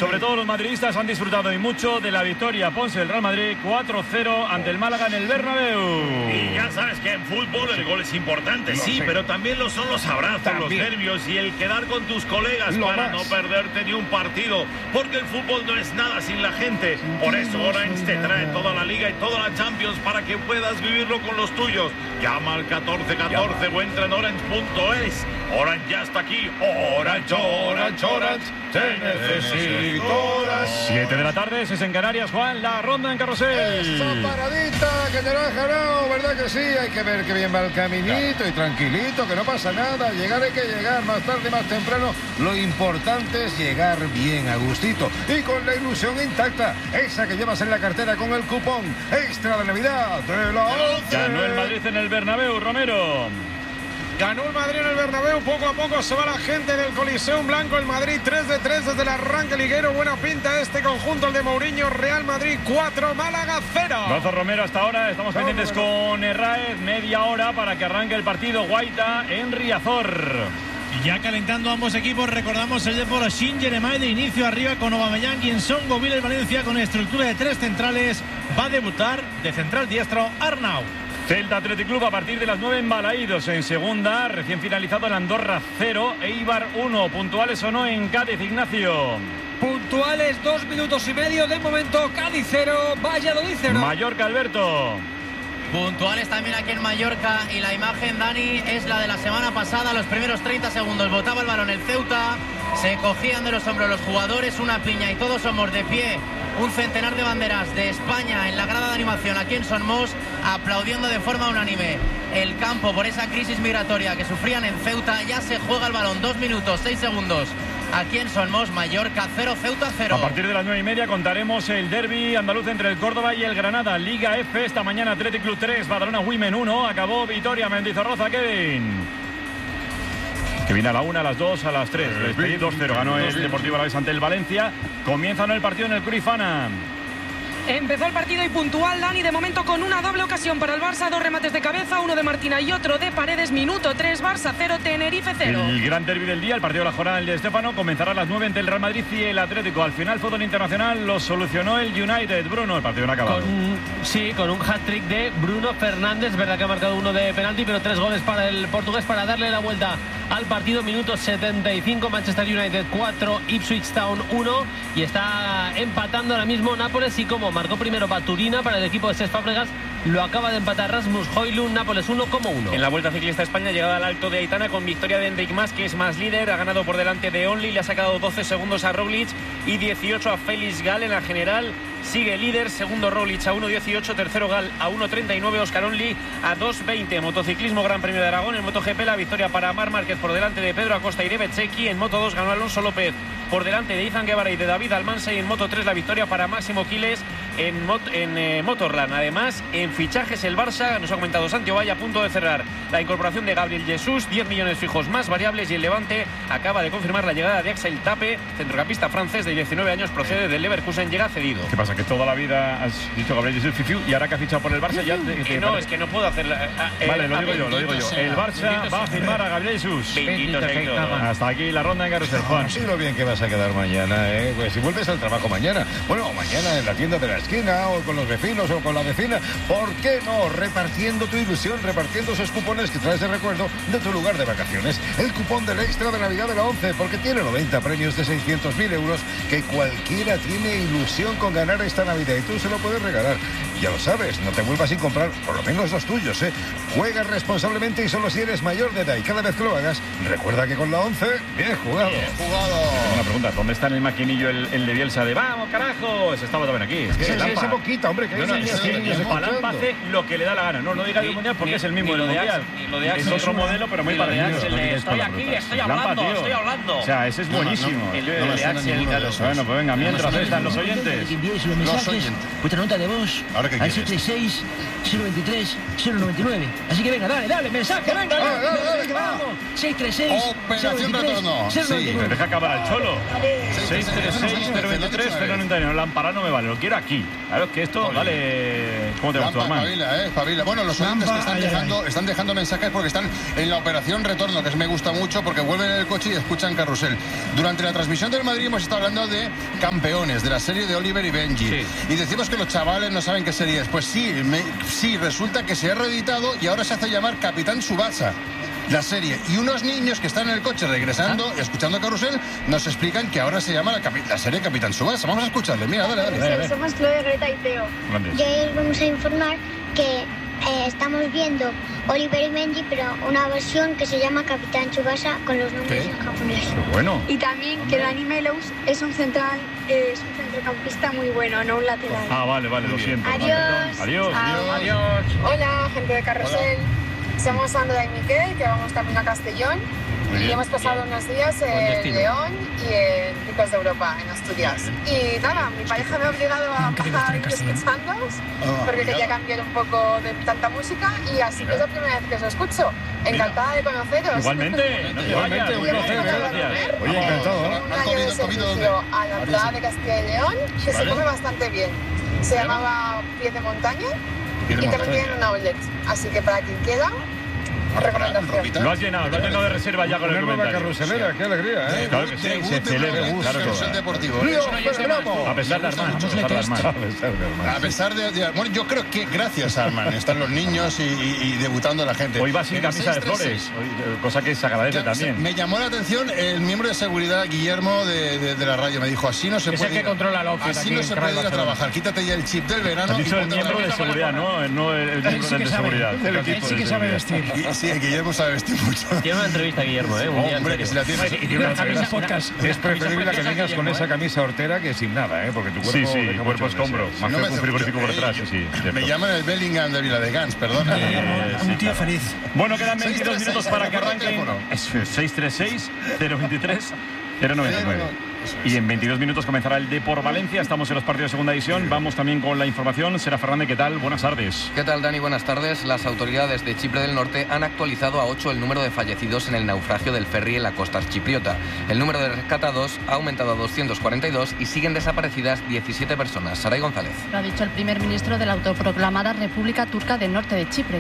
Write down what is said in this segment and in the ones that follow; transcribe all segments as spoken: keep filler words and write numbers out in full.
sobre todo los madridistas han disfrutado y mucho de la victoria Ponce del Real Madrid cuatro cero ante el Málaga en el Bernabéu. Y ya sabes que en fútbol el gol es importante, sí, sé. pero también lo son los abrazos, también. Los nervios y el quedar con tus colegas lo para más. No perderte ni un partido, porque el fútbol no es nada sin la gente. Por eso Orange te trae toda la Liga y toda la Champions para que puedas vivirlo con los tuyos. Llama al catorce catorce o entra en orange punto es. Orange ya está aquí. Orange, Orange, Orange, te necesito. siete de la tarde, seis en Canarias, Juan, la ronda en carrusel. Esa paradita que te lo has ganado, ¿verdad que sí? Hay que ver que bien va el caminito, claro. Y tranquilito, que no pasa nada. Llegar hay que llegar, más tarde, más temprano. Lo importante es llegar bien a gustito y con la ilusión intacta, esa que llevas en la cartera con el cupón extra de Navidad de la once. Ganó el Madrid en el Bernabéu, Romero. Ganó el Madrid en el Bernabéu, poco a poco se va la gente del Coliseum Blanco. El Madrid tres de tres desde el arranque liguero. Buena pinta este conjunto, el de Mourinho. Real Madrid cuatro, Málaga cero. Gonzo Romero hasta ahora, estamos Vamos, pendientes bueno. con Herráez. Media hora para que arranque el partido Guaita en Riazor. Y ya calentando ambos equipos, recordamos el de Poroshin, Jeremai de inicio arriba con Aubameyang, Guinsón, Govil, el Valencia con estructura de tres centrales. Va a debutar de central diestro Arnau. Celta Athletic Club a partir de las nueve en Balaídos. En segunda, recién finalizado el Andorra cero, Eibar uno. Puntuales o no en Cádiz, Ignacio. Puntuales, dos minutos y medio de momento. Cádiz cero, Valladolid cero. Mallorca, Alberto. Puntuales también aquí en Mallorca y la imagen, Dani, es la de la semana pasada. Los primeros treinta segundos botaba el balón el Ceuta, se cogían de los hombros los jugadores, una piña y todos somos de pie. Un centenar de banderas de España en la grada de animación aquí en Son Mos, aplaudiendo de forma unánime el campo por esa crisis migratoria que sufrían en Ceuta. Ya se juega el balón, dos minutos, seis segundos. Aquí en Son Mos, Mallorca cero, Ceuta cero. A partir de las nueve y media contaremos el derbi andaluz entre el Córdoba y el Granada. Liga F, esta mañana Athletic Club tres, Badalona Women uno. Acabó Vitoria Mendizorroza, Kevin. Que viene a la una, a las dos, a las tres. dos cero ganó el Deportivo Alavés ante el Valencia. Comienza ¿no? el partido en el Cruyff Arena. Empezó el partido y puntual, Dani, de momento con una doble ocasión para el Barça, dos remates de cabeza, uno de Martina y otro de Paredes. Minuto tres, Barça cero, Tenerife cero. El gran derbi del día, el partido de la jornada, el de Estéfano, comenzará a las nueve entre el Real Madrid y el Atlético. Al final, fútbol internacional lo solucionó el United. Bruno, el partido no ha acabado. Con, sí, con un hat-trick de Bruno Fernández, verdad que ha marcado uno de penalti, pero tres goles para el portugués para darle la vuelta al partido. Minuto setenta y cinco, Manchester United cuatro, Ipswich Town uno, y está empatando ahora mismo Nápoles. Y como marcó primero Baturina para el equipo de Cesc Fábregas, lo acaba de empatar Rasmus Højlund. Nápoles uno como uno. En la Vuelta Ciclista España, llegada al Alto de Aitana con victoria de Enric Mas, que es más líder, ha ganado por delante de Only, le ha sacado doce segundos a Roglic y dieciocho a Félix Gal. En la general sigue líder, segundo Roglic a uno dieciocho, tercero Gal a uno treinta y nueve, Oscar Only a dos veinte. Motociclismo, Gran Premio de Aragón, en MotoGP la victoria para Marc Márquez por delante de Pedro Acosta y de Bezzecchi. En Moto dos ganó Alonso López por delante de Izan Guevara y de David Almansa, y en Moto tres la victoria para Máximo Quiles en, Mot en eh, Motorland. Además, en fichajes el Barça, nos ha comentado Santiago Valle, a punto de cerrar la incorporación de Gabriel Jesús, diez millones fijos más variables, y el Levante acaba de confirmar la llegada de Axel Tape, centrocampista francés de diecinueve años, procede del Leverkusen, llega cedido. ¿Qué pasa? Que toda la vida has dicho Gabriel Jesús Fifiu y ahora que ha fichado por el Barça ya te, te no, parece... es que no puedo hacerla. Eh, vale, lo digo yo, lo digo yo. El Barça va a firmar a Gabriel Jesús. Hasta aquí la ronda en Carrusel, Juan. Sí, lo bien que vas a quedar mañana, ¿eh? Pues si vuelves al trabajo mañana, bueno, mañana en la tienda de la esquina, o con los vecinos, o con la vecina, ¿por qué no? Repartiendo tu ilusión, repartiendo esos cupones que traes de recuerdo de tu lugar de vacaciones. El cupón del extra de Navidad de la once, porque tiene noventa premios de seiscientos mil euros que cualquiera tiene ilusión con ganar esta Navidad, y tú se lo puedes regalar. Ya lo sabes, no te vuelvas sin comprar por lo menos los tuyos, ¿eh? Juega responsablemente y solo si eres mayor de edad, y cada vez que lo hagas, recuerda que con la once, bien jugado. Bien jugado. Una pregunta, ¿dónde está en el maquinillo el, el de Bielsa de vamos, carajo? Ese estaba también aquí. Es que sí, sí, ese boquita, hombre, que no, no, es Palampa hace lo que le da la gana. No, no diga del Mundial porque ni, es el mismo del Mundial. Es otro modelo, pero muy parecido. Estoy aquí, estoy hablando, Lampa, estoy hablando. O sea, ese es buenísimo. El de Axel, bueno, pues venga, mientras están los oyentes. Los oyentes. Vuestra nota de voz. Ahora ¿qué al quieres? seis tres seis, cero veintitrés, cero noventa y nueve. Así que venga, dale, dale, mensaje, venga, Dale, dale, dale, venga, va. vamos. seis tres seis, Operación retorno. Sí, me deja acabar al cholo. seis tres seis, cero veintitrés, cero noventa y nueve. Lámpara no me vale, lo quiero aquí. Claro, es que esto, Oye. dale. ¿Cómo te vas tú, Lampa, Armand? espabila, eh, espabila. Bueno, los oyentes que están Lampa, dejando, están dejando mensajes porque están en la operación retorno, que me gusta mucho porque vuelven en el coche y escuchan Carrusel. Durante la transmisión del Madrid hemos estado hablando de Campeones, de la serie de Oliver y Benji. Sí. Y decimos que los chavales no saben qué serie es. Pues sí, me- sí, resulta que se ha reeditado y ahora se hace llamar Capitán Tsubasa. La serie. Y unos niños que están en el coche regresando y escuchando Carrusel nos explican que ahora se llama la, capi- la serie Capitán Tsubasa. Vamos a escucharle. Mira, dale, dale. Dale, dale. Somos Chloe, Greta y Teo. Grandes. Y hoy os vamos a informar que eh, estamos viendo Oliver y Benji, pero una versión que se llama Capitán Tsubasa con los nombres ¿Qué? en japonés. Qué bueno. Y también que Dani Melos es un central, eh, es un centrocampista muy bueno, no un lateral. Ah, vale, vale, lo Muy bien. siento. Adiós. Adiós. Adiós. Hola, gente de Carrusel. Somos Sandra y Miquel, que vamos camino a Castellón. Muy Y bien. hemos pasado unos días Buen en destino. León y en Picos de Europa, en Asturias. Y nada, mi pareja me ha obligado a bajar escuchándoos Ah, porque quería obrigado. cambiar un poco de tanta música y así que es la primera vez que os escucho. Encantada de conoceros. Igualmente, no te vayas. Igualmente, un Un placer, placer, gracias. Oye, encantado, ¿eh? Un ¿Has año comido- de comido dónde? servicio a la Plaza de Castilla y León, que se Vale. come bastante bien. Se llamaba Pie de Montaña Pie de y también montaña. tienen un outlet. Así que para quien quiera, recomendación. Ropita. Lo has llenado, lo has llenado de reserva ya con el Una nueva comentario. carruselera, qué alegría, ¿eh? Claro que sí, se celebra, claro que Carrusel sí. deportivo. Lío, Es un oyente Fernando. más. A pesar de Armand, a pesar de Armand. A pesar de, de- bueno, yo creo que gracias a Arman están los niños y, y- y debutando la gente. Hoy va sin En el camisa de seis tres flores, seis. hoy, eh, cosa que se agradece Ya, también. Me llamó la atención el miembro de seguridad, Guillermo, de, de- de la radio. Me dijo, así no se Es puede el que ir a- controla el outfit Así aquí no en se Canal puede ir a Barcelona. trabajar. Quítate ya el chip del verano. Has dicho y el ponte a miembro de trabajar. seguridad, ¿no? No el, el miembro sí que de sabe. seguridad. Del El equipo equipo Sí de que sabe seguridad. vestir. Y- Sí, Guillermo sabe vestir mucho. Tiene una entrevista, Guillermo, ¿eh? Un día, en Hombre, que serio. si la tienes... Y tiene una camisa podcast. Es preferible que vengas con esa ¿eh? camisa hortera que sin nada, ¿eh? Porque tu cuerpo... Sí, sí, deja cuerpo mucho escombro. deseo. Más No que me un hace frigorífico mucho, por detrás, sí, eh, sí. cierto. Me llaman el Bellingham de Viladegans, perdona. Eh, sí, Un tío claro. feliz. Bueno, quedan veintidós seis tres seis, minutos para que recuerda el arranquen. teléfono. Eso es, seis tres seis, cero veintitrés, cero noventa y nueve. Eso es. Y en veintidós minutos comenzará el Depor Valencia. Estamos en los partidos de segunda división. Vamos también con la información. Será Fernández, ¿qué tal? Buenas tardes. ¿Qué tal, Dani? Buenas tardes. Las autoridades de Chipre del Norte han actualizado a ocho el número de fallecidos en el naufragio del ferry en la costa chipriota. El número de rescatados ha aumentado a doscientos cuarenta y dos y siguen desaparecidas diecisiete personas. Saray González. Lo ha dicho el primer ministro de la autoproclamada República Turca del Norte de Chipre.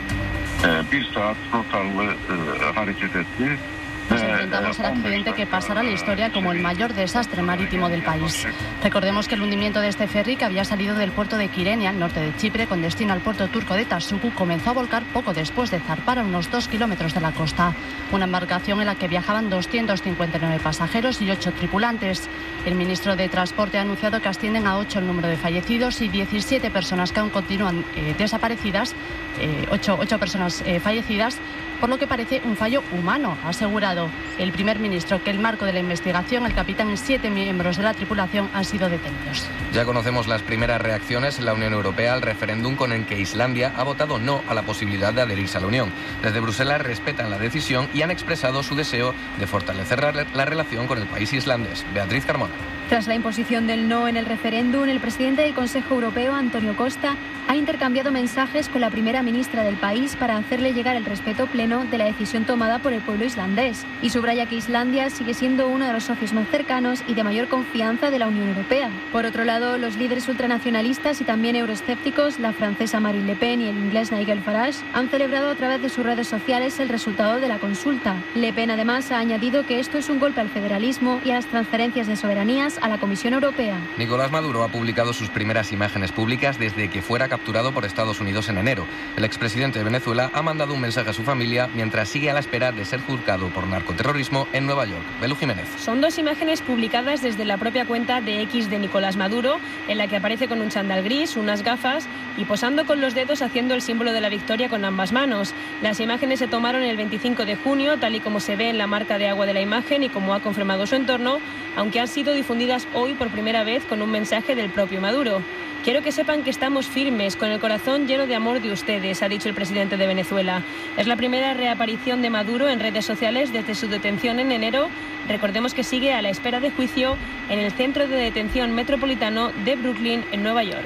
Bir saat rotarlı e, hareket etti. Nos enfrentamos al accidente que pasará a la historia como el mayor desastre marítimo del país. Recordemos que el hundimiento de este ferry, que había salido del puerto de Kyrenia, al norte de Chipre, con destino al puerto turco de Tasuku, comenzó a volcar poco después de zarpar a unos dos kilómetros de la costa. Una embarcación en la que viajaban doscientos cincuenta y nueve pasajeros y ocho tripulantes. El ministro de Transporte ha anunciado que ascienden a ocho el número de fallecidos y diecisiete personas que aún continúan eh, desaparecidas, eh, ocho, ocho personas eh, fallecidas, por lo que parece un fallo humano. Ha asegurado el primer ministro que en el marco de la investigación el capitán y siete miembros de la tripulación han sido detenidos. Ya conocemos las primeras reacciones en la Unión Europea al referéndum con el que Islandia ha votado no a la posibilidad de adherirse a la Unión. Desde Bruselas respetan la decisión y han expresado su deseo de fortalecer la, la relación con el país islandés. Beatriz Carmona. Tras la imposición del no en el referéndum, el presidente del Consejo Europeo, Antonio Costa, ha intercambiado mensajes con la primera ministra del país para hacerle llegar el respeto pleno de la decisión tomada por el pueblo islandés y subraya que Islandia sigue siendo uno de los socios más cercanos y de mayor confianza de la Unión Europea. Por otro lado, los líderes ultranacionalistas y también euroescépticos, la francesa Marine Le Pen y el inglés Nigel Farage, han celebrado a través de sus redes sociales el resultado de la consulta. Le Pen además ha añadido que esto es un golpe al federalismo y a las transferencias de soberanías a la Comisión Europea. Nicolás Maduro ha publicado sus primeras imágenes públicas desde que fuera capturado por Estados Unidos en enero. El expresidente de Venezuela ha mandado un mensaje a su familia mientras sigue a la espera de ser juzgado por narcoterrorismo en Nueva York. Belú Jiménez. Son dos imágenes publicadas desde la propia cuenta de X de Nicolás Maduro, en la que aparece con un chándal gris, unas gafas y posando con los dedos haciendo el símbolo de la victoria con ambas manos. Las imágenes se tomaron el veinticinco de junio, tal y como se ve en la marca de agua de la imagen y como ha confirmado su entorno, aunque han sido difundidas hoy por primera vez con un mensaje del propio Maduro. Quiero que sepan que estamos firmes, con el corazón lleno de amor de ustedes, ha dicho el presidente de Venezuela. Es la primera reaparición de Maduro en redes sociales desde su detención en enero. Recordemos que sigue a la espera de juicio en el Centro de Detención Metropolitano de Brooklyn, en Nueva York.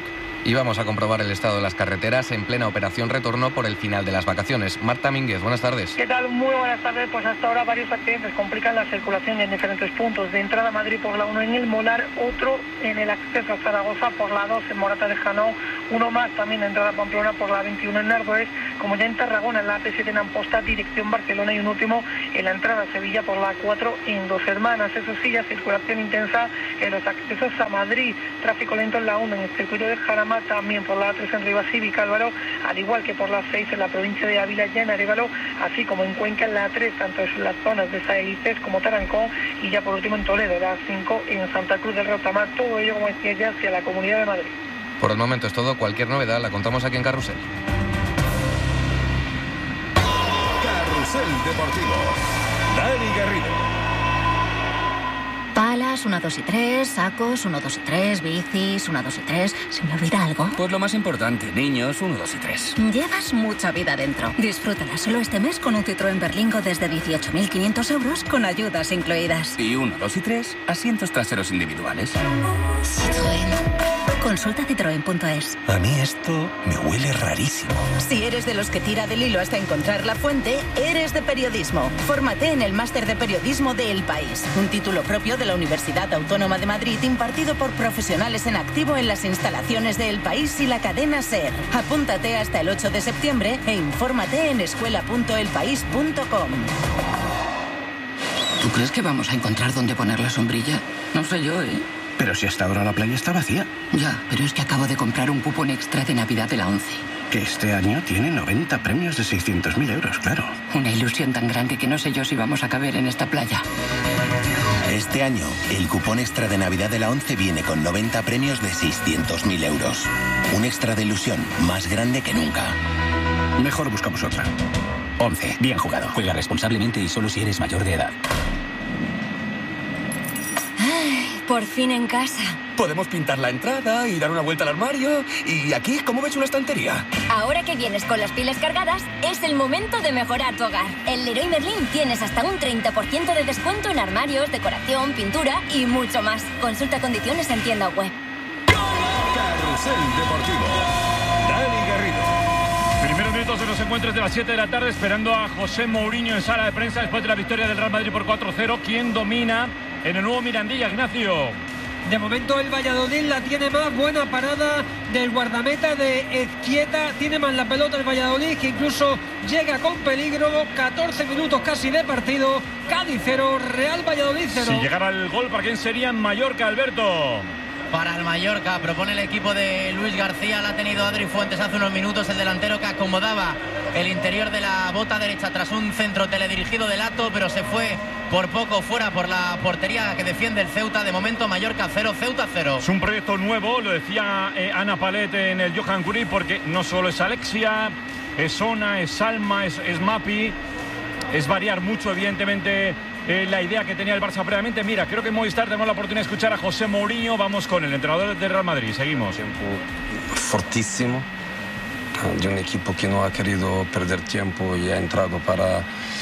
Y vamos a comprobar el estado de las carreteras en plena operación retorno por el final de las vacaciones. Marta Mínguez, buenas tardes. ¿Qué tal? Muy buenas tardes. Pues hasta ahora varios accidentes complican la circulación en diferentes puntos. De entrada a Madrid por la uno en el Molar, otro en el acceso a Zaragoza por la dos en Morata de Janó, uno más también de entrada a Pamplona por la veintiuno en Nardoes, como ya en Tarragona en la A P siete en Amposta, dirección Barcelona, y un último en la entrada a Sevilla por la cuatro en Dos Hermanas. Eso sí, ya circulación intensa en los accesos a Madrid, tráfico lento en la uno en el circuito de Jarama, también por la A tres en Rivas y Cálvaro, al igual que por la seis en la provincia de Ávila, ya en Arévalo, así como en Cuenca en la A tres, tanto en las zonas de Saelices como Tarancón, y ya por último en Toledo, la A cinco en Santa Cruz del Rotamar, todo ello, como decía ya, hacia la Comunidad de Madrid. Por el momento es todo. Cualquier novedad la contamos aquí en Carrusel. Carrusel Deportivo. Dani Garrido. Palas, uno, dos y tres, sacos, uno, dos y tres, bicis, uno, dos y tres. ¿Se me olvida algo? Pues lo más importante, niños, uno, dos y tres. Llevas mucha vida dentro. Disfrútala solo este mes con un Citroën Berlingo desde dieciocho mil quinientos euros con ayudas incluidas. Y uno, dos y tres, asientos traseros individuales. Citroën. Consulta citroen punto es. A mí esto me huele rarísimo. Si eres de los que tira del hilo hasta encontrar la fuente, eres de periodismo. Fórmate en el Máster de Periodismo de El País, un título propio de la Universidad Autónoma de Madrid impartido por profesionales en activo en las instalaciones de El País y la cadena SER. Apúntate hasta el ocho de septiembre e infórmate en escuela punto el país punto com. ¿Tú crees que vamos a encontrar dónde poner la sombrilla? No sé yo, ¿eh? Pero si hasta ahora la playa está vacía. Ya, pero es que acabo de comprar un cupón extra de Navidad de la ONCE. Que este año tiene noventa premios de seiscientos mil euros, claro. Una ilusión tan grande que no sé yo si vamos a caber en esta playa. Este año, el cupón extra de Navidad de la ONCE viene con noventa premios de seiscientos mil euros. Un extra de ilusión más grande que nunca. Mejor buscamos otra. ONCE, bien jugado. Juega responsablemente y solo si eres mayor de edad. Por fin en casa. Podemos pintar la entrada y dar una vuelta al armario. Y aquí, ¿cómo ves una estantería? Ahora que vienes con las pilas cargadas, es el momento de mejorar tu hogar. En Leroy Merlin tienes hasta un treinta por ciento de descuento en armarios, decoración, pintura y mucho más. Consulta condiciones en tienda web. Carrusel Deportivo. Dani Garrido. Primeros minutos de los encuentros de las siete de la tarde, esperando a José Mourinho en sala de prensa después de la victoria del Real Madrid por cuatro cero. ¿Quién domina en el nuevo Mirandilla, Ignacio? De momento el Valladolid la tiene más, buena parada del guardameta de Ezquieta, tiene más la pelota el Valladolid, que incluso llega con peligro. Catorce minutos casi de partido. Cádiz cero, Real Valladolid cero. Si llegara el gol, ¿para quién sería en Mallorca, Alberto? Para el Mallorca, propone el equipo de Luis García, la ha tenido Adri Fuentes hace unos minutos, el delantero que acomodaba el interior de la bota derecha tras un centro teledirigido de Lato, pero se fue por poco fuera por la portería que defiende el Ceuta. De momento Mallorca cero, Ceuta cero. Es un proyecto nuevo, lo decía eh, Ana Palet en el Johan Cruyff, porque no solo es Alexia, es Sona, es Salma, es, es Mapi, es variar mucho, evidentemente, Eh, la idea que tenía el Barça previamente. Mira, creo que en Movistar tenemos la oportunidad de escuchar a José Mourinho. Vamos con el entrenador del Real Madrid. Seguimos. Tiempo fortísimo, de un equipo que no ha querido perder tiempo y ha entrado para,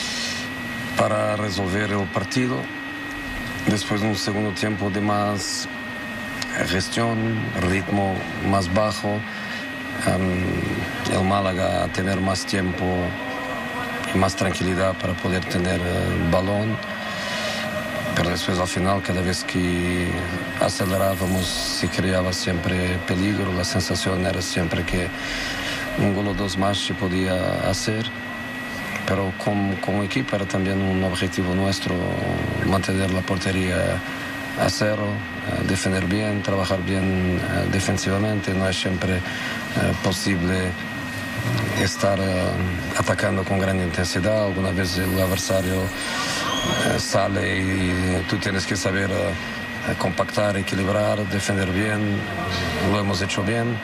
para resolver el partido. Después de un segundo tiempo de más gestión, ritmo más bajo, um, el Málaga a tener más tiempo y más tranquilidad para poder tener el balón. Pero después al final, cada vez que acelerábamos se creaba siempre peligro, la sensación era siempre que un gol o dos más se podía hacer. Pero como, como equipo era también un objetivo nuestro mantener la portería a cero, defender bien, trabajar bien defensivamente. No es siempre posible estar uh, atacando con gran intensidad. Alguna vez el adversario uh, sale y tú tienes que saber uh, compactar, equilibrar, defender bien. Lo hemos hecho bien.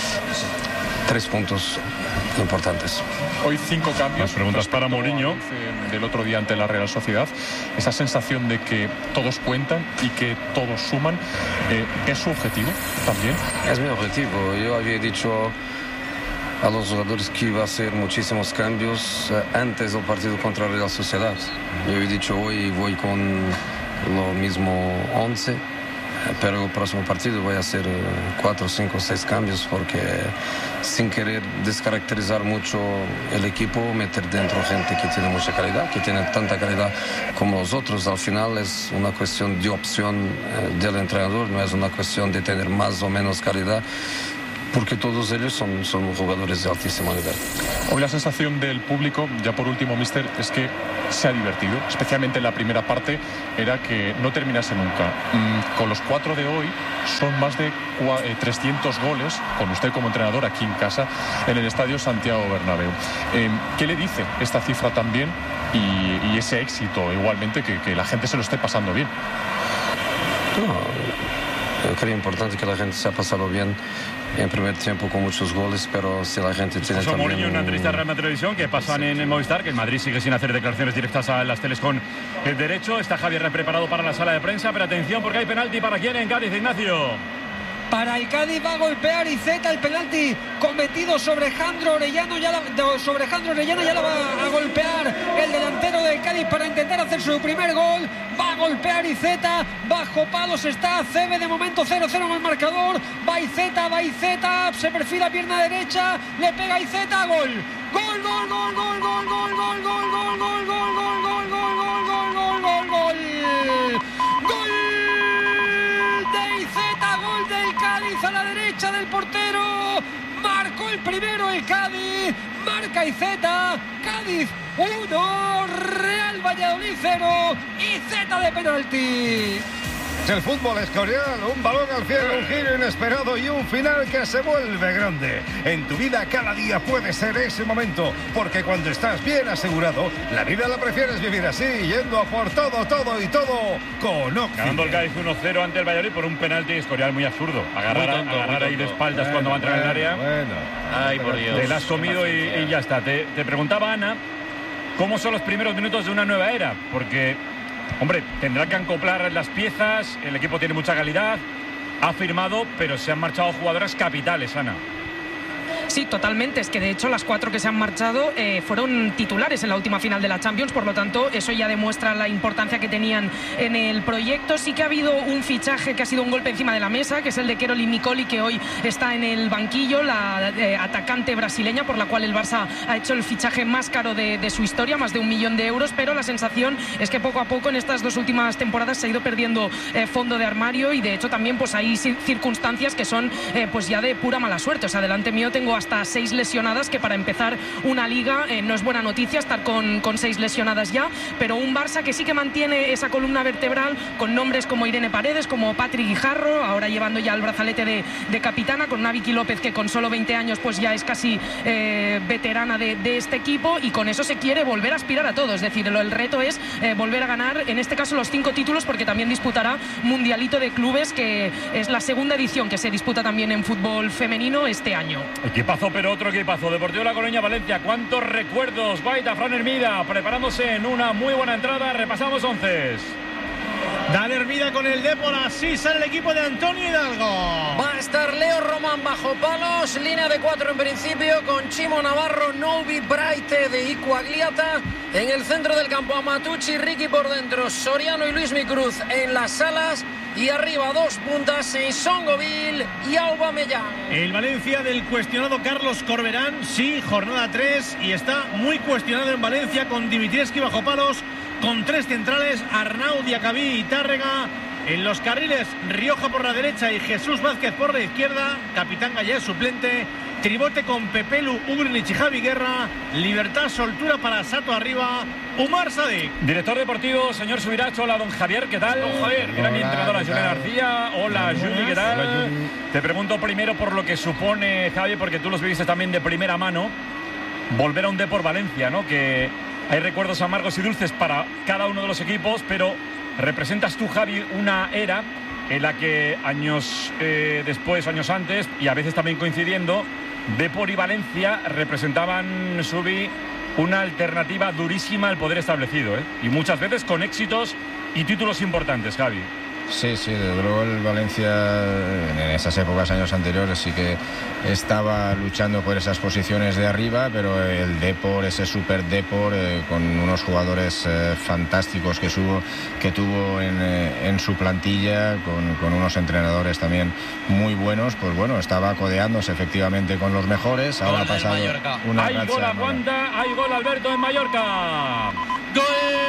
Tres puntos importantes. Hoy cinco cambios. Las preguntas para Mourinho. Del otro día ante la Real Sociedad. Esa sensación de que todos cuentan y que todos suman, eh, ¿es su objetivo también? Es mi objetivo. Yo había dicho a los jugadores que iba a hacer muchísimos cambios uh, antes del partido contra la Real Sociedad. Yo he dicho hoy voy con lo mismo once, pero el próximo partido voy a hacer cuatro, cinco, seis cambios porque sin querer descaracterizar mucho el equipo, meter dentro gente que tiene mucha calidad, que tiene tanta calidad como los otros. Al final es una cuestión de opción del entrenador, no es una cuestión de tener más o menos calidad, porque todos ellos son, son jugadores de altísimo nivel. Hoy la sensación del público, ya por último, mister, es que se ha divertido, especialmente en la primera parte, era que no terminase nunca. Mm, con los cuatro de hoy son más de trescientos goles, con usted como entrenador aquí en casa, en el Estadio Santiago Bernabéu. Eh, ¿Qué le dice esta cifra también y, y ese éxito igualmente, que, que la gente se lo esté pasando bien? No, creo importante que la gente se ha pasado bien en primer tiempo con muchos goles, pero si la gente tiene José también... Mourinho en una entrevista de Real Madrid Televisión que pasan en, en Movistar, que el Madrid sigue sin hacer declaraciones directas a las teles con el derecho. Está Javier preparado para la sala de prensa, pero atención porque hay penalti para quién en Cádiz, Ignacio. Para el Cádiz va a golpear Iceta, el penalti cometido sobre Jandro Orellano, ya la, sobre Jandro Orellano ya la va a golpear el delantero del Cádiz para intentar hacer su primer gol. Va a golpear Iceta, bajo palos está Cebe, de momento cero cero en el marcador. Va Iceta, va Iceta, se perfila pierna derecha, le pega Iceta, gol. Gol, gol, gol, gol, gol, gol, gol, gol, gol, gol, gol, gol, gol, gol, gol, gol, gol, gol, gol. Gol de Iceta, gol del Cádiz a la derecha del portero. Marcó el primero el Cádiz, marca Iceta. Cádiz uno, Real Valladolid cero. Iceta de penalti. El fútbol es coreal, un balón al cielo, un giro inesperado y un final que se vuelve grande. En tu vida cada día puede ser ese momento, porque cuando estás bien asegurado, la vida la prefieres vivir así, yendo a por todo, todo y todo con Occident. Ganando el Cádiz uno cero ante el Valladolid por un penalti escorial muy absurdo. Agarrar, Muy tonto, agarrar muy ahí de tonto. espaldas Bueno, cuando va a entrar en el área. bueno. Ay, por Dios. Te la has comido y, y ya está. Te, te preguntaba, Ana, ¿cómo son los primeros minutos de una nueva era? Porque... hombre, tendrá que acoplar las piezas, el equipo tiene mucha calidad, ha firmado, pero se han marchado jugadoras capitales, Ana. Sí, totalmente. Es que de hecho las cuatro que se han marchado eh, fueron titulares en la última final de la Champions, por lo tanto eso ya demuestra la importancia que tenían en el proyecto. Sí que ha habido un fichaje que ha sido un golpe encima de la mesa, que es el de Caroline Nicoli, que hoy está en el banquillo, la eh, atacante brasileña por la cual el Barça ha hecho el fichaje más caro de, de su historia, más de un millón de euros, pero la sensación es que poco a poco en estas dos últimas temporadas se ha ido perdiendo eh, fondo de armario y de hecho también pues hay circunstancias que son eh, pues ya de pura mala suerte. O sea, delante mío tengo hasta seis lesionadas, que para empezar una liga eh, no es buena noticia estar con, con seis lesionadas ya, pero un Barça que sí que mantiene esa columna vertebral con nombres como Irene Paredes, como Patri Guijarro, ahora llevando ya el brazalete de, de capitana, con una Vicky López que con solo veinte años pues ya es casi eh, veterana de, de este equipo, y con eso se quiere volver a aspirar a todo. Es decir, el, el reto es eh, volver a ganar, en este caso los cinco títulos, porque también disputará Mundialito de Clubes, que es la segunda edición que se disputa también en fútbol femenino este año. Equipazo, pero otro equipazo. Deportivo La Coruña, Valencia. ¿Cuántos recuerdos? Guaita, Fran Hermida, preparándose en una muy buena entrada. Repasamos once. Dale Hermida con el Depor, así sale el equipo de Antonio Hidalgo. Va a estar Leo Román bajo palos, línea de cuatro en principio, con Chimo Navarro, Novi, Braite de Icuagliata. En el centro del campo, Amatucci, Ricky por dentro, Soriano y Luis Micruz en las alas. Y arriba dos puntas en Songoville y Aubameyang. El Valencia del cuestionado Carlos Corberán, sí, jornada tres, y está muy cuestionado en Valencia con Dimitrievski bajo palos, con tres centrales, Arnau, Diacabí y Tárrega. En los carriles, Rioja por la derecha y Jesús Vázquez por la izquierda. Capitán Gallés suplente. Tribote con Pepelu, Ugrinich y Javi Guerra. Libertad, soltura para Sato arriba. Umar Sadik. Director deportivo, señor Subiracho. Hola, don Javier, ¿qué tal? Don Javier. Gran entrenadora, Julián García. Hola, Juli, ¿qué tal? Hola, Juli. Te pregunto primero por lo que supone, Javi, porque tú los viviste también de primera mano, volver a un Depor Valencia, ¿no? Que hay recuerdos amargos y dulces para cada uno de los equipos, pero representas tú, Javi, una era en la que años eh, después, años antes, y a veces también coincidiendo, Depor y Valencia representaban, Subi, una alternativa durísima al poder establecido, ¿eh? Y muchas veces con éxitos y títulos importantes, Javi. Sí, sí, desde luego el Valencia en esas épocas, años anteriores, sí que estaba luchando por esas posiciones de arriba, pero el Depor, ese Super Depor, eh, con unos jugadores eh, fantásticos que, subo, que tuvo en, eh, en su plantilla, con, con unos entrenadores también muy buenos, pues bueno, estaba codeándose efectivamente con los mejores. Ahora ha pasado una hay gol a Wanda, hay gol Alberto en Mallorca. ¡Gol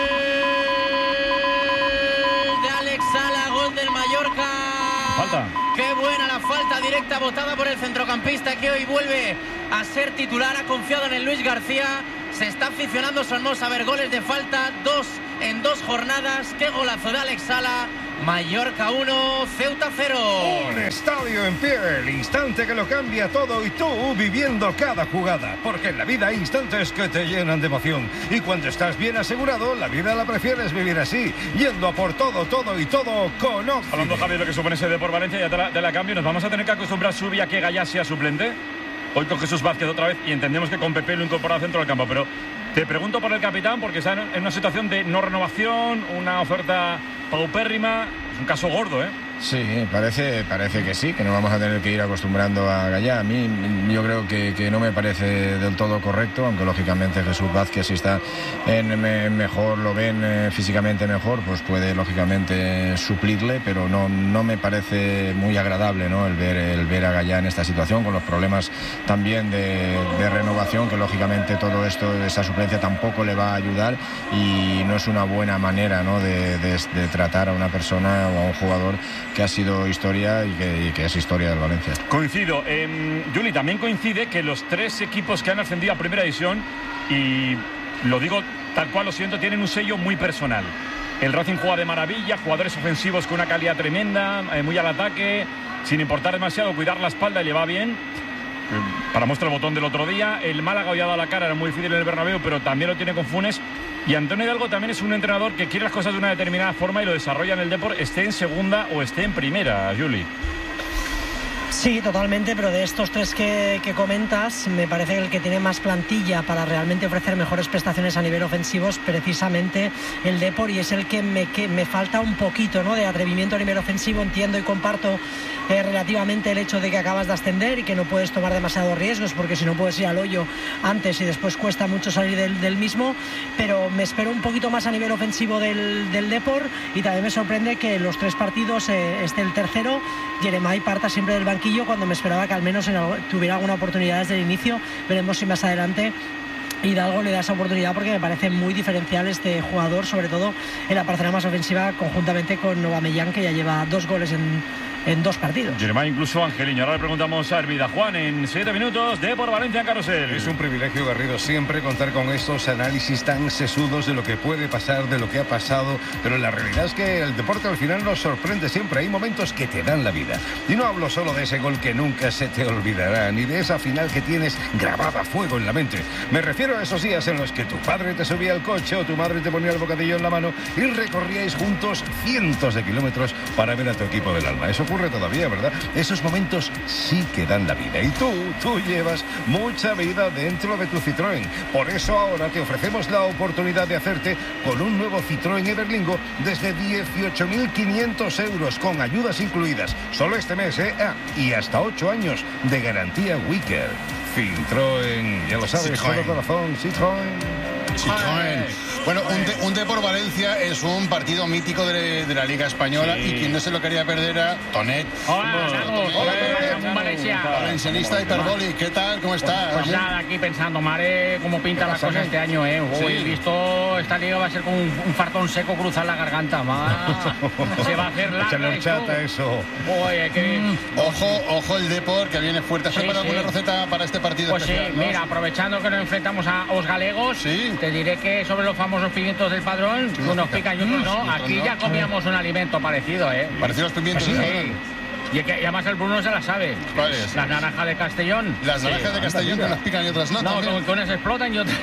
de Alex Sala, gol del Mallorca! Falta. ¡Qué buena la falta directa botada por el centrocampista que hoy vuelve a ser titular! Ha confiado en el Luis García. Se está aficionando Sornosa a ver goles de falta. Dos en dos jornadas. ¡Qué golazo de Alex Sala! Mallorca uno, Ceuta cero. Un estadio en pie, el instante que lo cambia todo y tú viviendo cada jugada. Porque en la vida hay instantes que te llenan de emoción. Y cuando estás bien asegurado, la vida la prefieres vivir así, yendo a por todo, todo y todo con Oxy. Hablando, Javi, de lo que supone ese Depor Valencia, ya te la, te la cambio. ¿Nos vamos a tener que acostumbrar Subi a que Gallá sea suplente? Hoy con Jesús Vázquez otra vez y entendemos que con Pepe lo incorpora al centro del campo, pero te pregunto por el capitán porque está en una situación de no renovación, una oferta paupérrima, es un caso gordo, ¿eh? Sí, parece, parece que sí, que nos vamos a tener que ir acostumbrando a Gallá. A mí yo creo que, que no me parece del todo correcto, aunque lógicamente Jesús Vázquez, si está en me, mejor, lo ven eh, físicamente mejor, pues puede lógicamente suplirle, pero no, no me parece muy agradable, ¿no? el ver, el ver a Gallá en esta situación, con los problemas también de, de renovación, que lógicamente todo esto, esa suplencia tampoco le va a ayudar y no es una buena manera, ¿no? de, de, de tratar a una persona o a un jugador que ha sido historia y que, y que es historia del Valencia. Coincido. Eh, Juli, también coincide que los tres equipos que han ascendido a Primera División, y lo digo tal cual lo siento, tienen un sello muy personal. El Racing juega de maravilla, jugadores ofensivos con una calidad tremenda, eh, muy al ataque, sin importar demasiado, cuidar la espalda y le va bien. Para muestra el botón del otro día. El Málaga hoy ha dado la cara, era muy difícil en el Bernabéu, pero también lo tiene con Funes. Y Antonio Hidalgo también es un entrenador que quiere las cosas de una determinada forma y lo desarrolla en el Depor, esté en segunda o esté en primera, Juli. Sí, totalmente, pero de estos tres que, que comentas, me parece que el que tiene más plantilla para realmente ofrecer mejores prestaciones a nivel ofensivo es precisamente el Depor, y es el que me, que me falta un poquito, ¿no?, de atrevimiento a nivel ofensivo. Entiendo y comparto eh, relativamente el hecho de que acabas de ascender y que no puedes tomar demasiados riesgos, porque si no puedes ir al hoyo antes y después cuesta mucho salir del, del mismo, pero me espero un poquito más a nivel ofensivo del, del Depor, y también me sorprende que los tres partidos eh, esté el tercero, Jeremai, parta siempre del banquillo, cuando me esperaba que al menos en algo, tuviera alguna oportunidad desde el inicio. Veremos si más adelante Hidalgo le da esa oportunidad, porque me parece muy diferencial este jugador, sobre todo en la parcela más ofensiva, conjuntamente con Aubameyang, que ya lleva dos goles en, en dos partidos. Jeremai, incluso Angeliño. Ahora le preguntamos a Hermida Juan en siete minutos de Por Valencia en Carrusel. Es un privilegio, Garrido, siempre contar con estos análisis tan sesudos de lo que puede pasar, de lo que ha pasado, pero la realidad es que el deporte al final nos sorprende siempre. Hay momentos que te dan la vida. Y no hablo solo de ese gol que nunca se te olvidará, ni de esa final que tienes grabada a fuego en la mente. Me refiero a esos días en los que tu padre te subía al coche o tu madre te ponía el bocadillo en la mano y recorríais juntos cientos de kilómetros para ver a tu equipo del alma. Eso ocurre todavía, ¿verdad? Esos momentos sí que dan la vida. Y tú, tú llevas mucha vida dentro de tu Citroën. Por eso ahora te ofrecemos la oportunidad de hacerte con un nuevo Citroën Everlingo desde dieciocho mil quinientos euros con ayudas incluidas. Solo este mes, ¿eh? Ah, y hasta ocho años de garantía Wicker. Citroën, ya lo sabes, solo corazón, Citroën. Citroën. Bueno, un, de, un Depor Valencia es un partido mítico de, de la Liga Española, sí. Y quien no se lo quería perder era Tonet. Hola, Samus. Hola, Hola, Valencia. Valencianista Hiperboli, ¿qué tal? ¿Cómo estás? Pues nada, aquí pensando, Mare, cómo pinta las cosas este año, ¿eh? Uy, sí. Visto, esta liga va a ser como un, un fartón seco cruzar la garganta, ma. Se va a hacer larga. Échale chata eso. Oye, qué... mm, ojo, ojo el Depor, que viene fuerte. ¿Has sí, preparado sí. alguna receta para este partido pues especial? Sí, ¿no? Mira, aprovechando que nos enfrentamos a los galegos, ¿sí? Te diré que sobre los famosos pimientos del Padrón, unos pican y otros no. Aquí ya comíamos un alimento parecido, ¿eh? Parecido a los pimientos del Padrón. Y, que, y además el Bruno se la sabe. ¿Cuál es? Las naranjas de Castellón. Las naranjas sí. de Castellón, que unas pican y otras no. No, con, con unas explotan y otras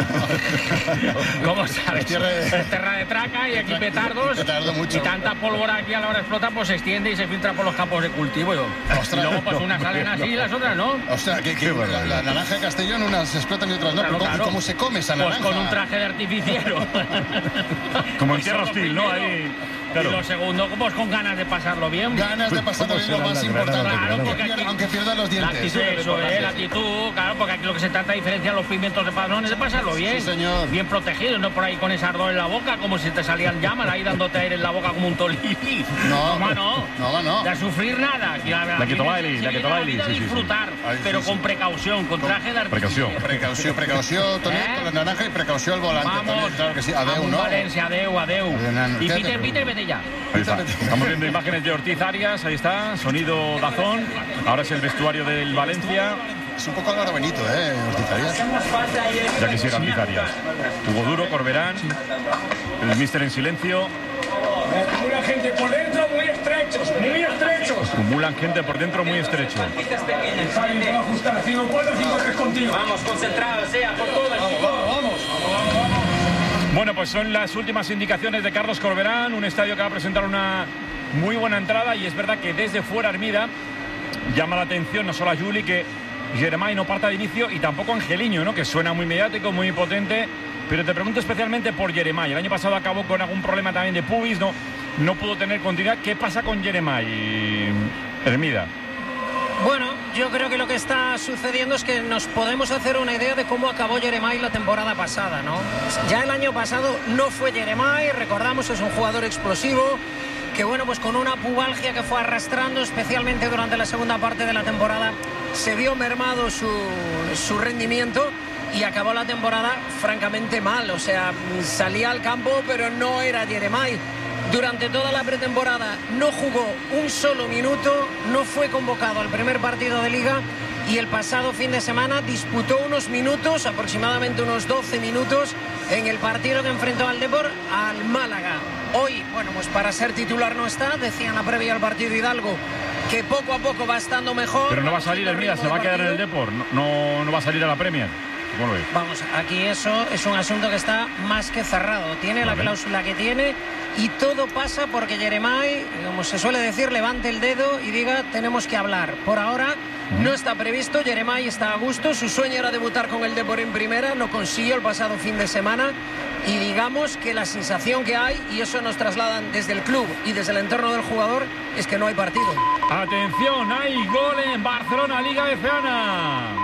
no. ¿Cómo sabes? Tierra de... Es tierra de traca y aquí petardos. Petardo mucho. Y tanta pólvora aquí a la hora de explotar, pues se extiende y se filtra por los campos de cultivo. Y, y luego pues unas salen así y las otras no. O sea, que, que la, la naranja de Castellón unas explotan y otras no. Claro, ¿Cómo, claro. ¿Cómo se come esa naranja? Pues con un traje de artificiero. Como en Tierra Hostil, ¿no? Ahí... claro. Y lo segundo, pues con ganas de pasarlo bien. Ganas de pasarlo bien, lo más importante. Claro, porque aunque, aquí, aunque pierdan los dientes. La actitud, eso es, la actitud, claro, porque aquí lo que se trata de diferenciar los pimientos de padrones de pasarlo bien. Sí, señor. Bien protegido, no por ahí con ese ardor en la boca, como si te salían llamas ahí dándote aire en la boca como un tolili. No, no, no. No, no. De sufrir nada. La que toma Eli, la que toma Eli. A disfrutar, sí, sí. pero sí, con sí. precaución, con traje de Precaución. Precaución, precaución, Tony, ¿Eh? con la naranja y precaución al volante. Vamos. Tony, claro que sí. Adeu, ¿no? Valencia, adeu, adeu. Adeu, Y quédate, pite, pite y vete ya. Ahí está. Estamos viendo imágenes de Ortiz Arias, ahí está, sonido Dazón. Ahora es el vestuario del Valencia. Es un poco Álvaro Benito, ¿eh? Ortiz Arias. Ya quisiera Ortiz Arias. Hugo Duro, Corberán, el míster en silencio. Acumulan gente por dentro muy estrechos, muy estrechos. Acumulan gente por dentro muy estrecho. Javi, te va a ajustar. cinco cuatro, cinco tres contigo. Vamos, concentrados, sea por todo el equipo. Vamos, Bueno, pues son las últimas indicaciones de Carlos Corberán, un estadio que va a presentar una muy buena entrada y es verdad que desde fuera Hermida llama la atención no solo a Juli que Jeremai no parta de inicio y tampoco Angeliño, ¿no? Que suena muy mediático, muy potente, pero te pregunto especialmente por Jeremai. El año pasado acabó con algún problema también de pubis, no, no pudo tener continuidad. ¿Qué pasa con Jeremai, Hermida? Bueno, yo creo que lo que está sucediendo es que nos podemos hacer una idea de cómo acabó Jeremai la temporada pasada, ¿no? Ya el año pasado no fue Jeremai, recordamos, es un jugador explosivo que, bueno, pues con una pubalgia que fue arrastrando, especialmente durante la segunda parte de la temporada, se vio mermado su, su rendimiento y acabó la temporada francamente mal. O sea, salía al campo, pero no era Jeremai. Durante toda la pretemporada no jugó un solo minuto, no fue convocado al primer partido de Liga y el pasado fin de semana disputó unos minutos, aproximadamente unos doce minutos, en el partido que enfrentó al Depor al Málaga. Hoy, bueno, pues para ser titular no está, decían la previa al partido Hidalgo que poco a poco va estando mejor. Pero no va a salir Hermida, se va a quedar en el Depor, no, no, no va a salir a la Premier. Vamos, aquí eso es un asunto que está más que cerrado. Tiene la cláusula que tiene y todo pasa porque Jeremai, como se suele decir, levante el dedo y diga tenemos que hablar. Por ahora no está previsto, Jeremai está a gusto, su sueño era debutar con el Depor en primera, lo consiguió el pasado fin de semana y digamos que la sensación que hay, y eso nos trasladan desde el club y desde el entorno del jugador, es que no hay partido. Atención, hay gol en Barcelona, Liga F A N A.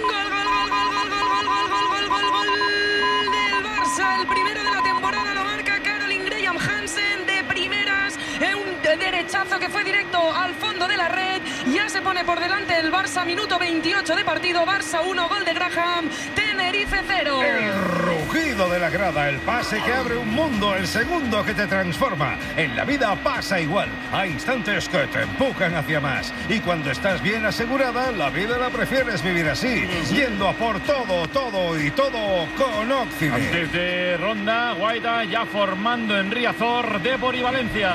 El primero de la temporada lo marca Caroline Graham Hansen de primeras, un derechazo que fue directo al fondo de la red. Ya se pone por delante el Barça, minuto veintiocho de partido. Barça uno, gol de Graham, Tenerife cero. El rugido de la grada, el pase que abre un mundo, el segundo que te transforma. En la vida pasa igual, hay instantes que te empujan hacia más y cuando estás bien asegurada, la vida la prefieres vivir así, yendo a por todo, todo y todo con Occident. Antes de ronda, Guaita ya formando en Riazor, Depor y Valencia.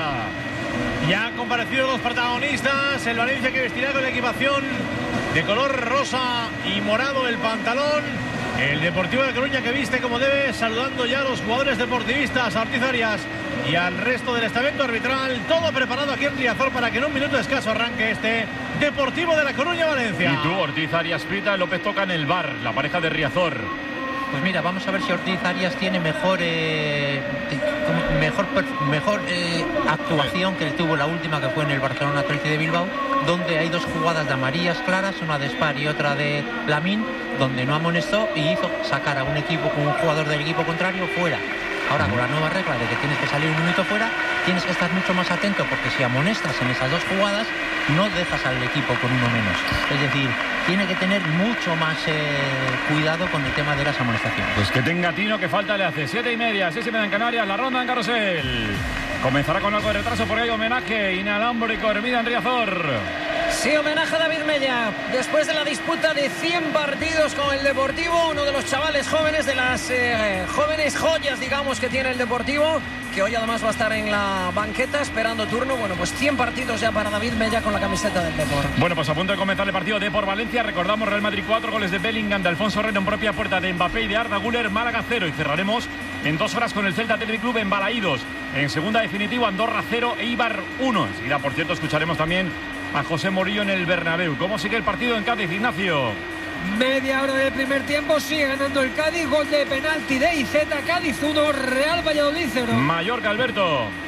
Ya han comparecido los protagonistas, el Valencia que vestirá con la equipación de color rosa y morado el pantalón, el Deportivo de Coruña que viste como debe, saludando ya a los jugadores deportivistas, a Ortiz Arias y al resto del estamento arbitral, todo preparado aquí en Riazor para que en un minuto escaso arranque este Deportivo de La Coruña-Valencia. Y tú, Ortiz Arias pita, López toca en el bar, la pareja de Riazor. Pues mira, vamos a ver si Ortiz Arias tiene mejor eh, mejor mejor eh, actuación que él tuvo la última, que fue en el Barcelona Athletic de Bilbao, donde hay dos jugadas de amarillas claras, una de Spar y otra de Lamine, donde no amonestó y hizo sacar a un equipo con un jugador del equipo contrario fuera. Ahora, con la nueva regla de que tienes que salir un minuto fuera, tienes que estar mucho más atento, porque si amonestas en esas dos jugadas, no dejas al equipo con uno menos. Es decir, tiene que tener mucho más eh, cuidado con el tema de las amonestaciones. Pues que tenga tino, que falta le hace. Siete y media, seis y media en Canarias, la ronda en Carrusel. Comenzará con algo de retraso porque hay homenaje inalámbrico Hermida en Riazor. Sí, homenaje a David Mella. Después de la disputa de cien partidos con el Deportivo, uno de los chavales jóvenes, de las eh, jóvenes joyas, digamos, que tiene el Deportivo, que hoy además va a estar en la banqueta esperando turno. Bueno, pues cien partidos ya para David Mella con la camiseta del Depor. Bueno, pues a punto de comenzar el partido Depor Valencia. Recordamos Real Madrid cuatro, goles de Bellingham, de Alfonso Reno en propia puerta, de Mbappé y de Arda Güler. Málaga cero. Y cerraremos en dos horas con el Celta Athletic Club en Balaídos. En segunda definitiva, Andorra cero, Eibar uno. Enseguida, por cierto, escucharemos también a José Morillo en el Bernabéu. ¿Cómo sigue el partido en Cádiz, Ignacio? Media hora del primer tiempo, sigue ganando el Cádiz, gol de penalti de I Z, Cádiz uno, Real Valladolid cero. Mallorca, Alberto.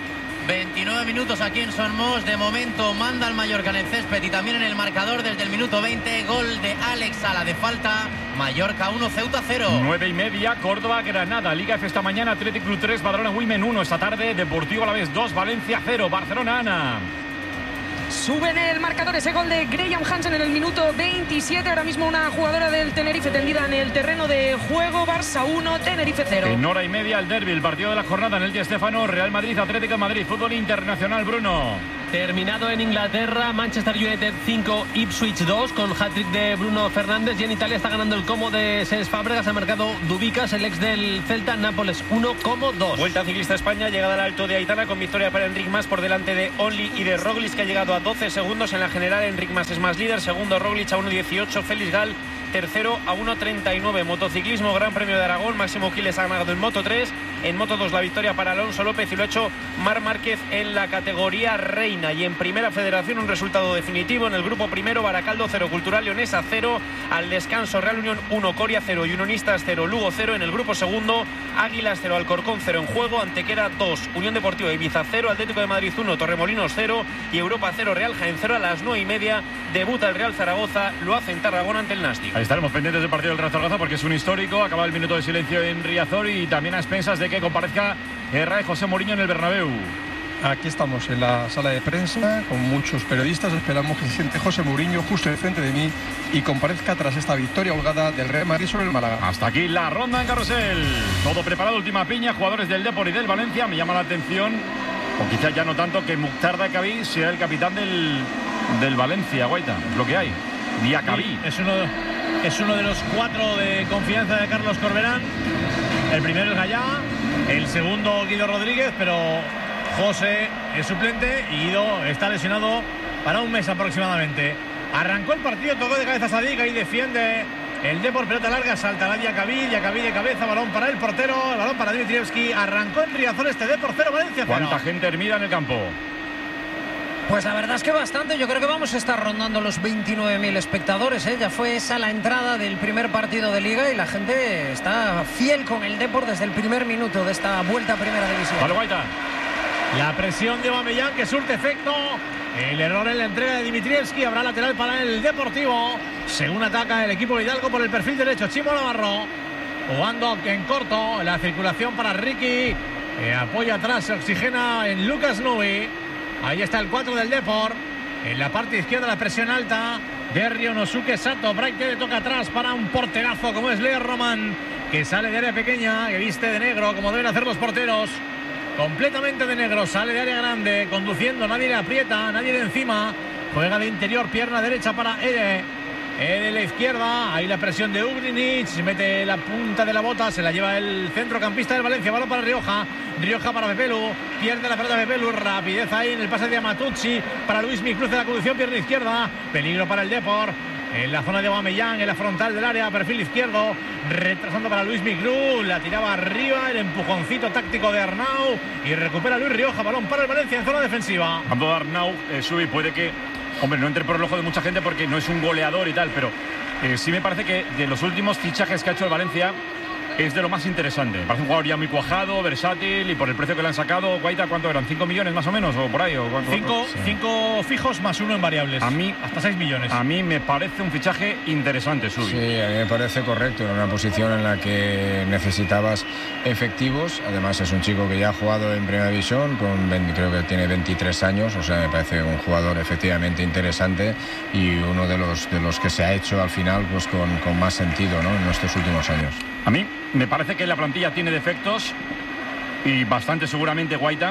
veintinueve minutos aquí en Son Mos. De momento manda el Mallorca en el césped y también en el marcador desde el minuto veinte. Gol de Alex Sala de falta. Mallorca uno, Ceuta cero. nueve y media, Córdoba, Granada. Liga F esta mañana, Athletic Club tres, Badalona Women uno. Esta tarde, Deportivo Alavés dos, Valencia cero. Barcelona, Ana. Sube en el marcador ese gol de Graham Hansen en el minuto veintisiete. Ahora mismo una jugadora del Tenerife tendida en el terreno de juego. Barça uno, Tenerife cero. En hora y media el derbi, el partido de la jornada en el Di Stéfano. Real Madrid, Atlético de Madrid. Fútbol internacional, Bruno. Terminado en Inglaterra, Manchester United cinco, Ipswich dos, con hat-trick de Bruno Fernández. Y en Italia está ganando el Como de Cesc Fábregas. Ha marcado Dubicas, el ex del Celta. Nápoles uno, Como dos. Vuelta ciclista a España, llegada al Alto de Aitana, con victoria para Enric Mas por delante de Only y de Roglic, que ha llegado a doce segundos. En la general, Enric Mas es más líder, segundo Roglic a uno dieciocho, Félix Gal tercero a uno treinta y nueve. Motociclismo, Gran Premio de Aragón, Máximo Quiles ha ganado en Moto tres, en Moto dos la victoria para Alonso López, y lo ha hecho Marc Márquez en la categoría reina. Y en Primera Federación, un resultado definitivo en el grupo primero: Baracaldo cero, Cultural Leonesa cero, al descanso Real Unión uno, Coria cero y Unionistas cero, Lugo cero. En el grupo segundo, Águilas cero, Alcorcón cero en juego, Antequera dos, Unión Deportiva Ibiza cero, Atlético de Madrid uno, Torremolinos cero y Europa cero, Real Jaén cero. A las nueve y media debuta el Real Zaragoza, lo hace en Tarragona ante el Nastic. Ahí estaremos pendientes del partido del Real Zaragoza porque es un histórico. Acaba el minuto de silencio en Riazor y también a expensas de que comparezca el Ray José Mourinho en el Bernabéu. Aquí estamos en la sala de prensa con muchos periodistas. Esperamos que se siente José Mourinho justo enfrente de mí y comparezca tras esta victoria holgada del Real Madrid sobre el Málaga. Hasta aquí la ronda en Carrusel. Todo preparado, última piña. Jugadores del Depor y del Valencia. Me llama la atención, o quizás ya no tanto, que Mukhtar Diakhaby sea el capitán del, del Valencia, Guaita. Es lo que hay. Diakhaby. Sí, es uno, es uno de los cuatro de confianza de Carlos Corberán. El primero es Gallá, el segundo Guido Rodríguez, pero José es suplente y Guido está lesionado para un mes aproximadamente. Arrancó el partido, tocó de cabeza Sadik, ahí defiende el Depor, pelota larga, salta la Diakhaby, Diakhaby de cabeza, balón para el portero, el balón para Dimitrievski. Arrancó en Riazor este Depor cero, Valencia cero. ¿Cuánta gente mira en el campo? Pues la verdad es que bastante. Yo creo que vamos a estar rondando los veintinueve mil espectadores, ¿eh? Ya fue esa la entrada del primer partido de Liga y la gente está fiel con el Depor desde el primer minuto de esta vuelta a Primera División. Vale, Guaita. La presión de Aubameyang que surte efecto. El error en la entrega de Dimitrievski. Habrá lateral para el Deportivo. Según ataca el equipo de Hidalgo por el perfil derecho, Chimo Navarro jugando en corto. La circulación para Ricky. Eh, apoya atrás, se oxigena en Lucas Nubi. Ahí está el cuatro del Depor. En la parte izquierda la presión alta de Ryonosuke Sato. Braite le toca atrás para un porterazo como es Leo Román, que sale de área pequeña, que viste de negro como deben hacer los porteros. Completamente de negro, sale de área grande, conduciendo, nadie le aprieta, nadie de encima. Juega de interior, pierna derecha para Ede. Ede de la izquierda, ahí la presión de Ugrinic, mete la punta de la bota, se la lleva el centrocampista del Valencia, balón para Rioja. Rioja para Pepelu, pierde la pelota Pepelu, rapidez ahí en el pase de Amatucci para Luismi, cruce la conducción, pierna izquierda, peligro para el Depor. En la zona de Aubameyang, en la frontal del área, perfil izquierdo, retrasando para Luis Micru, la tiraba arriba, el empujoncito táctico de Arnau y recupera Luis Rioja, balón para el Valencia en zona defensiva. Cuando Arnau eh, sube, puede que, hombre, no entre por el ojo de mucha gente porque no es un goleador y tal, pero eh, sí me parece que de los últimos fichajes que ha hecho el Valencia es de lo más interesante. Parece un jugador ya muy cuajado, versátil, y por el precio que le han sacado, Guaita, ¿cuánto eran? ¿cinco millones más o menos? ¿O por ahí? ¿O cuánto? Cinco, sí. cinco fijos más uno en variables. A mí, hasta seis millones. A mí me parece un fichaje interesante, Subi. Sí, a mí me parece correcto. En una posición en la que necesitabas efectivos. Además, es un chico que ya ha jugado en Primera División, con veinte, creo que tiene veintitrés años. O sea, me parece un jugador efectivamente interesante y uno de los, de los que se ha hecho al final pues con, con más sentido, ¿no?, en estos últimos años. A mí me parece que la plantilla tiene defectos y bastante seguramente, Guaita,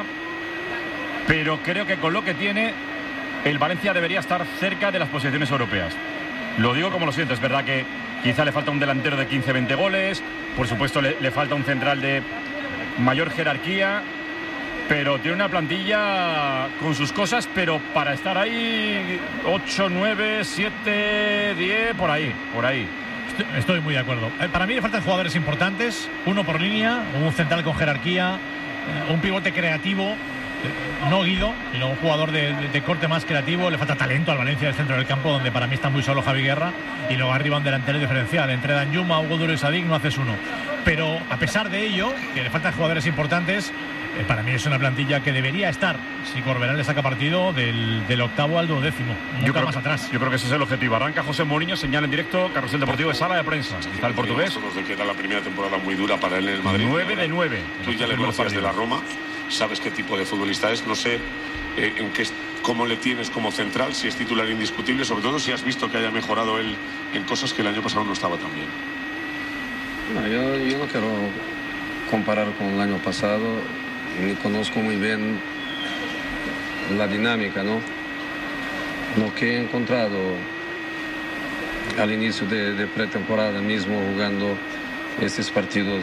pero creo que con lo que tiene el Valencia debería estar cerca de las posiciones europeas. Lo digo como lo siento, es verdad que quizá le falta un delantero de quince veinte goles, por supuesto le, le falta un central de mayor jerarquía, pero tiene una plantilla con sus cosas, pero para estar ahí ocho, nueve, siete, diez, por ahí, por ahí. Estoy muy de acuerdo. Para mí le faltan jugadores importantes, uno por línea, un central con jerarquía, un pivote creativo, no Guido, sino un jugador de, de, de corte más creativo. Le falta talento al Valencia del centro del campo, donde para mí está muy solo Javi Guerra, y luego arriba un delantero diferencial. Entre Danjuma, Hugo Duro y Sadik no haces uno. Pero a pesar de ello, que le faltan jugadores importantes, Eh, para mí es una plantilla que debería estar, si Corberán le saca partido, del, del octavo al duodécimo, yo creo, más atrás. Yo creo que ese es el objetivo. Arranca José Mourinho, señala en directo, Carrusel Deportivo de Sala de Prensa. Está el portugués. De que era la primera temporada muy dura para él en el Madrid. nueve de nueve. Tú ya le conocías de la Roma, sabes qué tipo de futbolista es, no sé eh, en qué, cómo le tienes como central, si es titular indiscutible, sobre todo si has visto que haya mejorado él en cosas que el año pasado no estaba tan bien. No, yo, yo no quiero comparar con el año pasado, ni conozco muy bien la dinámica, ¿no? Lo que he encontrado al inicio de, de pretemporada mismo, jugando estos partidos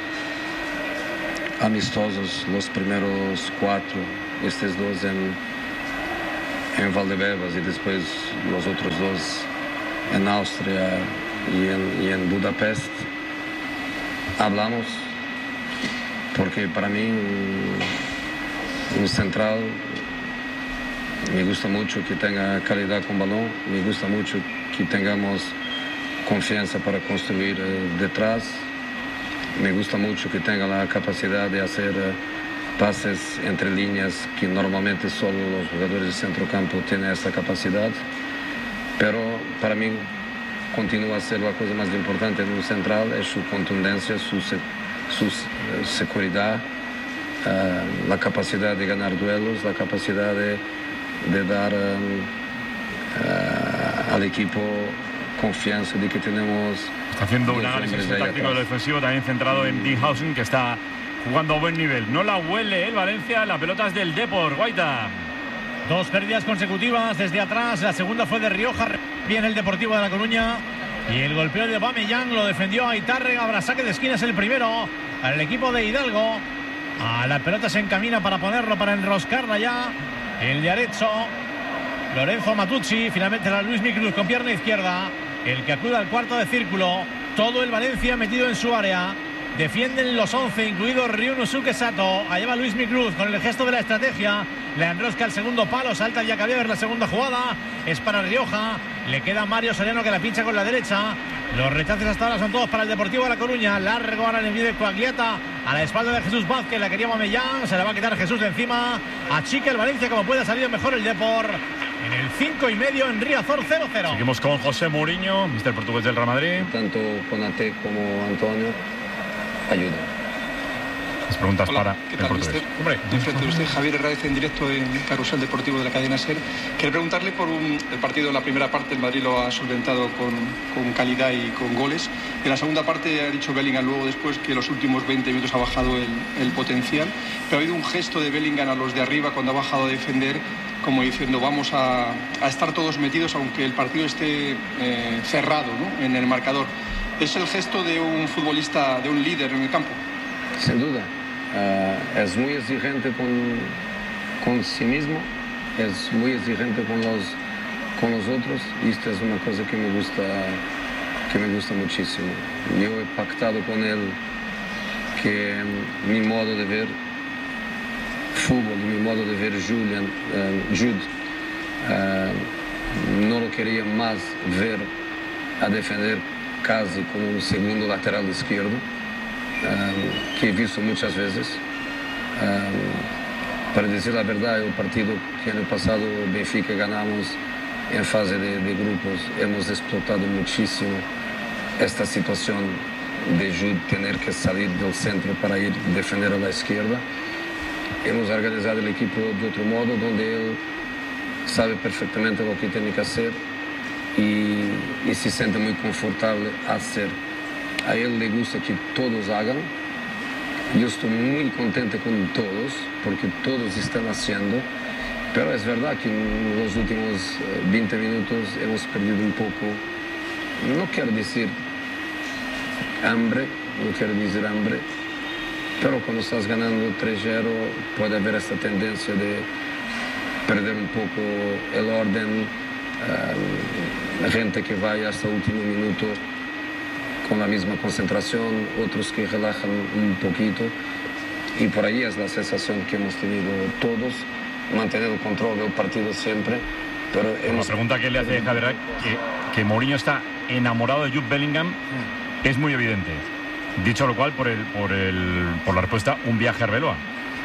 amistosos, los primeros cuatro, estos dos en, en Valdebebas y después los otros dos en Austria y en, y en Budapest, hablamos, porque para mí un, un central me gusta mucho que tenga calidad con balón, me gusta mucho que tengamos confianza para construir eh, detrás, me gusta mucho que tenga la capacidad de hacer eh, pases entre líneas, que normalmente solo los jugadores de centrocampo tienen esa capacidad, pero para mí continúa a ser la cosa más importante en un central, es su contundencia, su, se, su uh, seguridad, uh, la capacidad de ganar duelos, la capacidad de, de dar um, uh, al equipo confianza de que tenemos... Está haciendo un análisis táctico de lo defensivo, también centrado en Dinhausen, que está jugando a buen nivel. No la huele el Valencia, la pelota es del Depor, Guaita. Dos pérdidas consecutivas desde atrás, la segunda fue de Rioja, bien el Deportivo de La Coruña, y el golpeo de Aubameyang lo defendió a Itárrega, habrá saque de esquina, es el primero al equipo de Hidalgo. A la pelota se encamina para ponerlo, para enroscarla ya el de Arezzo, Lorenzo Matucci, finalmente la Luis Micruz con pierna izquierda, el que acude al cuarto de círculo, todo el Valencia metido en su área. Defienden los once, incluido Ryunosuke Sato. Allá va Luis Micruz con el gesto de la estrategia. Le enrosca el segundo palo, salta ya cabía ver la segunda jugada. Es para Rioja. Le queda Mario Soriano que la pincha con la derecha. Los rechaces hasta ahora son todos para el Deportivo de La Coruña. Largo ahora el envío de Coagliata a la espalda de Jesús Vázquez. La quería Aubameyang. Se la va a quitar Jesús de encima. Achica el Valencia como puede, salir mejor el Depor. En el cinco y medio en Riazor cero cero. Seguimos con José Mourinho, mister portugués del Real Madrid. Tanto Konaté como Antonio ayuda. Las preguntas Hola, para ¿qué el tal, portugués. mister? Hombre. Enfrente de usted, Javier Herráez, en directo en Carrusel Deportivo de la cadena SER. Quería preguntarle por un, el partido en la primera parte, el Madrid lo ha solventado con, con calidad y con goles. En la segunda parte ha dicho Bellingham luego después que los últimos veinte minutos ha bajado el, el potencial. Pero ha habido un gesto de Bellingham a los de arriba cuando ha bajado a defender, como diciendo vamos a, a estar todos metidos aunque el partido esté eh, cerrado, ¿no?, en el marcador. ¿Es el gesto de un futbolista, de un líder en el campo? Sin duda. Uh, es muy exigente con, con sí mismo, es muy exigente con los, con los otros, y esto es una cosa que me gusta, que me gusta muchísimo. Yo he pactado con él que mi modo de ver fútbol, mi modo de ver Julian, uh, Jude, uh, no lo quería más ver a defender casi como un segundo lateral izquierdo, um, que he visto muchas veces. Um, para decir la verdad, el partido que año pasado Benfica ganamos en fase de, de grupos, hemos explotado muchísimo esta situación de Jude tener que salir del centro para ir a defender a la izquierda. Hemos organizado el equipo de otro modo, donde él sabe perfectamente lo que tiene que hacer y, y se siente muy confortable a hacer. A él le gusta que todos hagan. Yo estoy muy contento con todos, porque todos están haciendo, pero es verdad que en los últimos veinte minutos hemos perdido un poco, no quiero decir hambre, no quiero decir hambre, pero cuando estás ganando tres cero puede haber esta tendencia de perder un poco el orden, uh, gente que vaya hasta el último minuto con la misma concentración, otros que relajan un poquito, y por ahí es la sensación que hemos tenido todos, mantener el control del partido siempre, pero hemos... La pregunta que le hace Javier, que, que Mourinho está enamorado de Jude Bellingham, es muy evidente. Dicho lo cual, por, el, por, el, por la respuesta, un viaje a Arbeloa.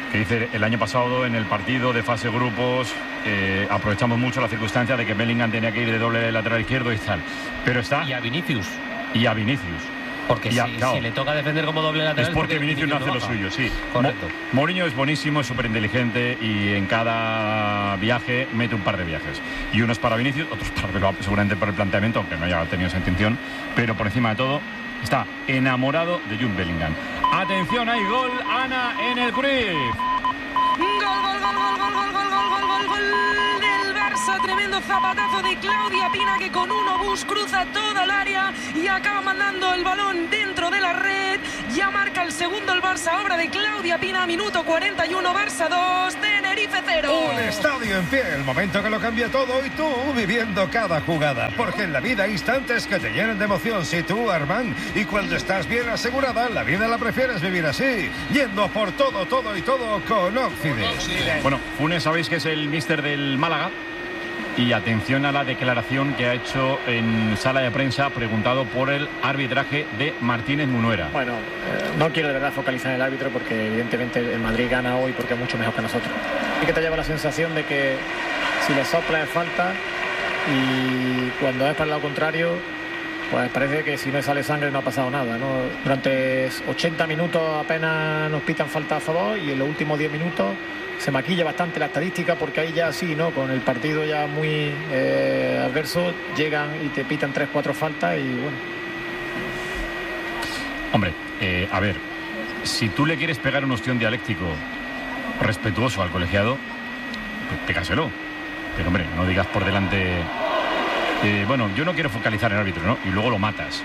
que dice el año pasado en el partido de fase grupos eh, aprovechamos mucho la circunstancia de que Bellingham tenía que ir de doble lateral izquierdo y tal. Pero está... Y a Vinicius. Y a Vinicius. Porque si, a, claro, si le toca defender como doble lateral... Es porque, porque Vinicius no hace lo suyo, sí. Correcto. Mo Mourinho es buenísimo, es súper inteligente y en cada viaje mete un par de viajes. Y unos para Vinicius, otros para Bellingham, seguramente por el planteamiento, aunque no haya tenido esa intención. Pero por encima de todo, está enamorado de Jude Bellingham. Atención, hay gol, Ana, en el Cruyff. Gol, gol, gol, gol, gol, gol, gol, gol, gol, gol del Barça. Tremendo zapatazo de Claudia Pina, que con un obús cruza toda el área y acaba mandando el balón dentro de la red. Ya marca el segundo el Barça, obra de Claudia Pina, minuto cuarenta y uno, Barça dos, Tenerife cero. Un estadio en pie, el momento que lo cambia todo y tú viviendo cada jugada. Porque en la vida hay instantes que te llenan de emoción. Si tú, Armand, y cuando estás bien asegurada, la vida la prefieres vivir así, yendo por todo, todo y todo con Occident. Bueno, Funes sabéis que es el míster del Málaga. Y atención a la declaración que ha hecho en sala de prensa, preguntado por el arbitraje de Martínez Munuera. Bueno, eh, no quiero de verdad focalizar en el árbitro porque evidentemente el Madrid gana hoy porque es mucho mejor que nosotros. Y que te lleva la sensación de que si le sopla es falta y cuando es para el lado contrario, pues parece que si no sale sangre no ha pasado nada, ¿no? Durante ochenta minutos apenas nos pitan falta a favor y en los últimos diez minutos se maquilla bastante la estadística porque ahí ya sí, ¿no? Con el partido ya muy eh, adverso, llegan y te pitan tres, cuatro faltas y bueno. Hombre, eh, a ver, si tú le quieres pegar un ostión dialéctico respetuoso al colegiado, pues pégaselo. Pero hombre, no digas por delante... Eh, bueno, yo no quiero focalizar en el árbitro, ¿no? Y luego lo matas.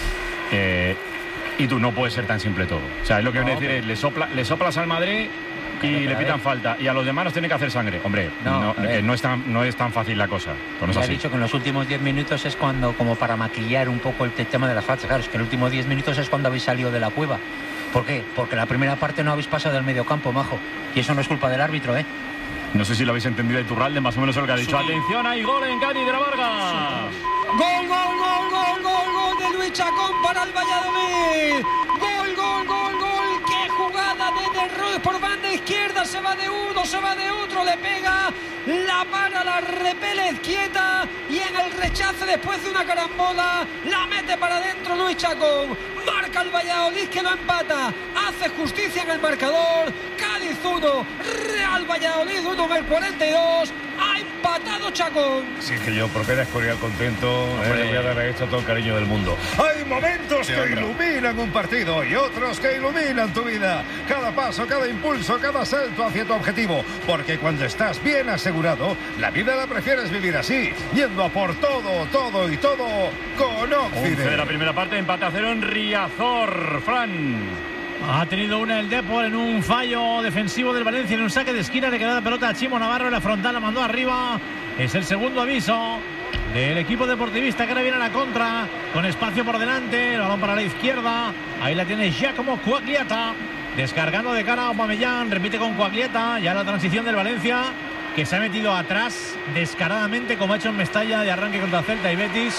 Eh, y tú no puedes ser tan simple todo. O sea, es lo que no, viene a decir, es, le, sopla, le soplas al Madrid... Y le pitan falta. Y a los demás nos tiene que hacer sangre. Hombre, no, no, eh, no, es, tan, no es tan fácil la cosa. Pues no ha dicho que en los últimos diez minutos es cuando, como para maquillar un poco el tema de las faltas. Claro, es que en los últimos diez minutos es cuando habéis salido de la cueva. ¿Por qué? Porque la primera parte no habéis pasado del medio campo, majo. Y eso no es culpa del árbitro, ¿eh? No sé si lo habéis entendido de Iturralde, más o menos lo que ha dicho. Sí. Atención, hay gol en Cádiz de la Varga. Gol, gol, gol, gol, gol, gol de Luis Chacón para el Valladolid. Gol, gol, gol, gol. Qué jugada de Derroz por banda izquierda. Se va de uno, se va de otro. Le pega, la para, la repele quieta. Y en el rechace después de una carambola la mete para adentro Luis Chacón. Marca el Valladolid que lo empata. Hace justicia en el marcador. Cádiz uno, Real Valladolid uno en el cuarenta y dos. Ha empatado Chacón. Sí, que yo por pena Escorial contento, eh, le voy a dar a esto todo el cariño del mundo. Hay momentos que iluminan un partido y otros que iluminan tu vida. Cada paso, cada impulso, cada salto hacia tu objetivo. Porque cuando estás bien asegurado, la vida la prefieres vivir así, yendo a por todo, todo y todo con Occident. De la primera parte, empate a cero en Riazor. Fran. Ha tenido una el Depor en un fallo defensivo del Valencia, en un saque de esquina. Le quedó la pelota a Chimo Navarro, en la frontal la mandó arriba. Es el segundo aviso del equipo deportivista que ahora viene a la contra, con espacio por delante, el balón para la izquierda. Ahí la tiene Giacomo Quagliata, descargando de cara a Aubameyang, repite con Quagliata. Ya la transición del Valencia, que se ha metido atrás descaradamente, como ha hecho en Mestalla, de arranque contra Celta y Betis.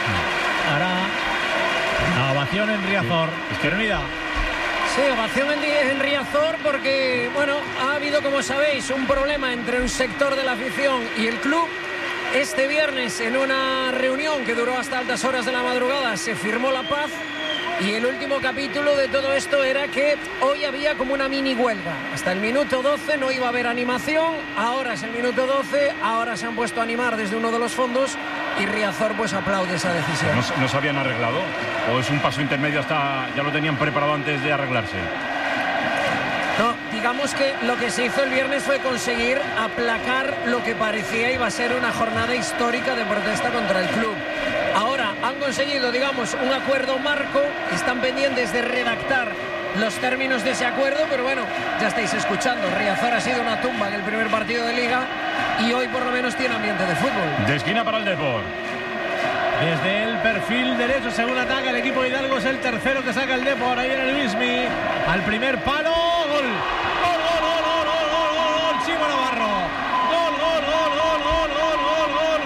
Ahora la ovación en Riazor. Izquierda Unida. Sí, ovación en Riazor porque, bueno, ha habido, como sabéis, un problema entre un sector de la afición y el club. Este viernes, en una reunión que duró hasta altas horas de la madrugada, se firmó la paz. Y el último capítulo de todo esto era que hoy había como una mini huelga. Hasta el minuto doce no iba a haber animación, ahora es el minuto doce, ahora se han puesto a animar desde uno de los fondos y Riazor pues aplaude esa decisión. ¿No, no se habían arreglado? ¿O es un paso intermedio hasta ya lo tenían preparado antes de arreglarse? No, digamos que lo que se hizo el viernes fue conseguir aplacar lo que parecía iba a ser una jornada histórica de protesta contra el club. Ahora han conseguido, digamos, un acuerdo marco, están pendientes de redactar los términos de ese acuerdo, pero bueno, ya estáis escuchando, Riazor ha sido una tumba en el primer partido de Liga y hoy por lo menos tiene ambiente de fútbol. De esquina para el Depor. Desde el perfil derecho, según ataca el equipo Hidalgo, es el tercero que saca el Depor. Ahí viene Luismi, al primer palo, gol. Gol, gol, gol, gol, gol, gol, gol, gol, Chimo Navarro. Gol, gol, gol, gol, gol, gol, gol, gol,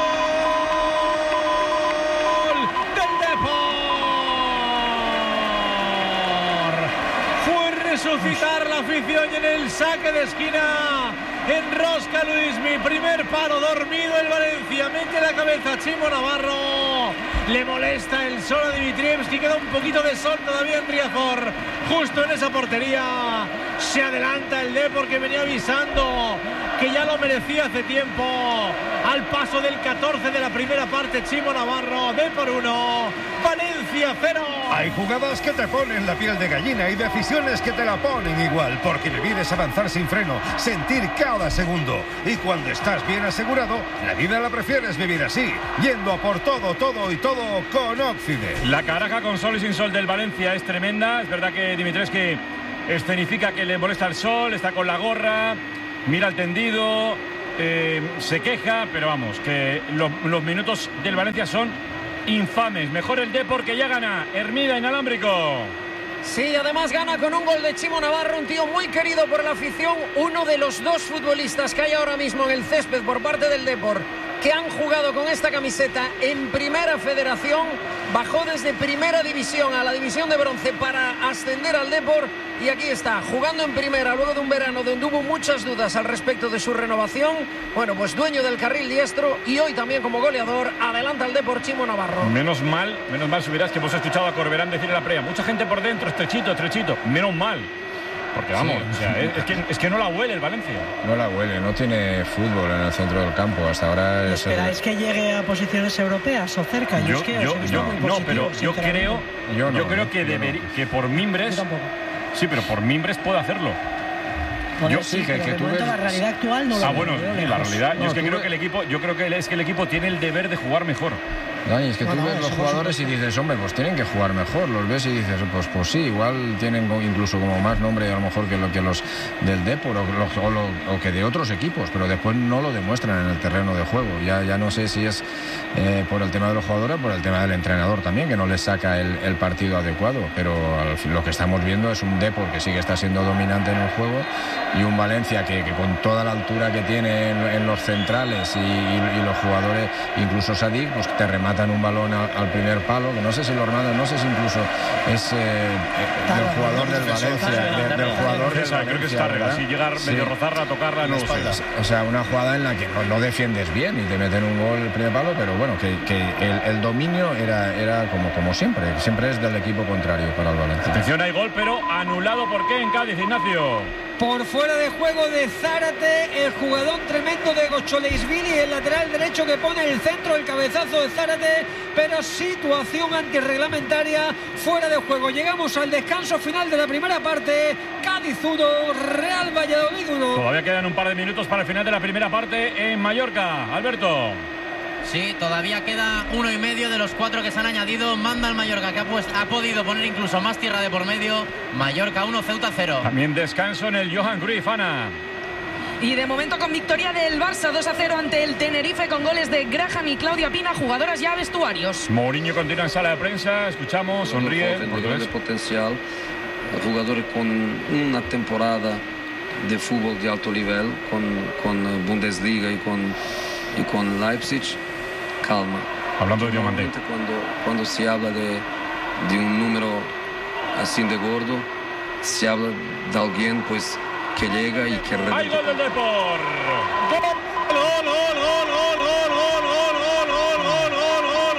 gol del Depor. Fue resucitar la afición y en el saque de esquina. Enrosca Luismi, primer palo, dormido el Valencia, mete la cabeza Chimo Navarro, le molesta el solo a Dimitrievski, queda un poquito de sol todavía en Riazor, justo en esa portería, se adelanta el Depor que venía avisando que ya lo merecía hace tiempo, al paso del catorce de la primera parte, Chimo Navarro, Depor uno, Valencia cero. Hay jugadas que te ponen la piel de gallina y decisiones que te la ponen igual, porque vivir es avanzar sin freno, sentir cada segundo. Y cuando estás bien asegurado, la vida la prefieres vivir así, yendo a por todo, todo y todo con Occident. La caraja con sol y sin sol del Valencia es tremenda. Es verdad que Dimitrievski escenifica que le molesta el sol, está con la gorra, mira al tendido, eh, se queja, pero vamos, que lo, los minutos del Valencia son infames. Mejor el Depor, que ya gana. Hermida, inalámbrico. Sí, además gana con un gol de Chimo Navarro, un tío muy querido por la afición, uno de los dos futbolistas que hay ahora mismo en el césped por parte del Depor que han jugado con esta camiseta en Primera Federación, bajó desde Primera División a la División de Bronce para ascender al Depor y aquí está, jugando en Primera luego de un verano donde hubo muchas dudas al respecto de su renovación. Bueno, pues dueño del carril diestro y hoy también como goleador, adelanta al Depor Chimo Navarro. Menos mal, menos mal, subirás que hemos escuchado a Corberán decir en la previa, mucha gente por dentro, estrechito, estrechito, menos mal. Porque vamos, sí. o sea, es, es, que, es que no la huele el Valencia. No la huele, no tiene fútbol en el centro del campo. Hasta ahora es. ¿Esperáis el... que llegue a posiciones europeas o cerca? Yo, yo es que yo, os he visto yo, muy no, pero yo creo, yo, no, yo creo que, yo debería, no. que por mimbres. Sí, pero por mimbres puede hacerlo. Yo sí, que, que tú ves... la realidad actual no lo Ah, veo, bueno, veo sí, la realidad. No, yo es que creo ves... que el equipo, yo creo que es que el equipo tiene el deber de jugar mejor. No, y es que no, tú no, ves los jugadores y dices, hombre, pues tienen que jugar mejor. Los ves y dices, pues pues sí, igual tienen incluso como más nombre a lo mejor que lo que los del Depor o, o, o, o que de otros equipos, pero después no lo demuestran en el terreno de juego. Ya, ya no sé si es eh, por el tema de los jugadores o por el tema del entrenador también, que no les saca el, el partido adecuado. Pero al fin, lo que estamos viendo es un Depor que sí que está siendo dominante en el juego y un Valencia que, que con toda la altura que tiene en, en los centrales y, y, y los jugadores, incluso Sadik, pues te rematan un balón a, al primer palo, que no sé si lo rematan, no sé si incluso es eh, eh, del jugador del Valencia, de, del jugador del Valencia, creo que es Tárrega, si llegar sí. medio rozarla, tocarla, no lo sé. O sea, una jugada en la que no, no defiendes bien y te meten un gol el primer palo, pero bueno, que, que el, el dominio era, era como, como siempre, siempre es del equipo contrario para el Valencia. Atención, hay gol, pero anulado. ¿Por qué en Cádiz, Ignacio? Por fuera de juego de Zárate, el jugador tremendo de Gocholeisvili, el lateral derecho que pone el centro, el cabezazo de Zárate, pero situación antirreglamentaria, fuera de juego. Llegamos al descanso final de la primera parte, Cádiz uno, Real Valladolid uno. Todavía quedan un par de minutos para el final de la primera parte en Mallorca. Alberto. Sí, todavía queda uno y medio de los cuatro que se han añadido. Manda el Mallorca, que ha, pues, ha podido poner incluso más tierra de por medio. Mallorca uno, Ceuta cero. También descanso en el Johan Cruyff, Ana. Y de momento con victoria del Barça dos a cero ante el Tenerife con goles de Graham y Claudia Pina, jugadoras ya vestuarios. Mourinho continúa en sala de prensa, escuchamos, sonríe. De grande potencial, jugador con una temporada de fútbol de alto nivel, con, con Bundesliga y con, y con Leipzig. Calma. Hablando de Diamante. Cuando, cuando se habla de, de un número así de gordo, se habla de alguien pues que llega y que ¡hay gol del Depor! ¡Gol, gol, gol, gol, gol, gol, gol, gol, gol, gol, gol, gol,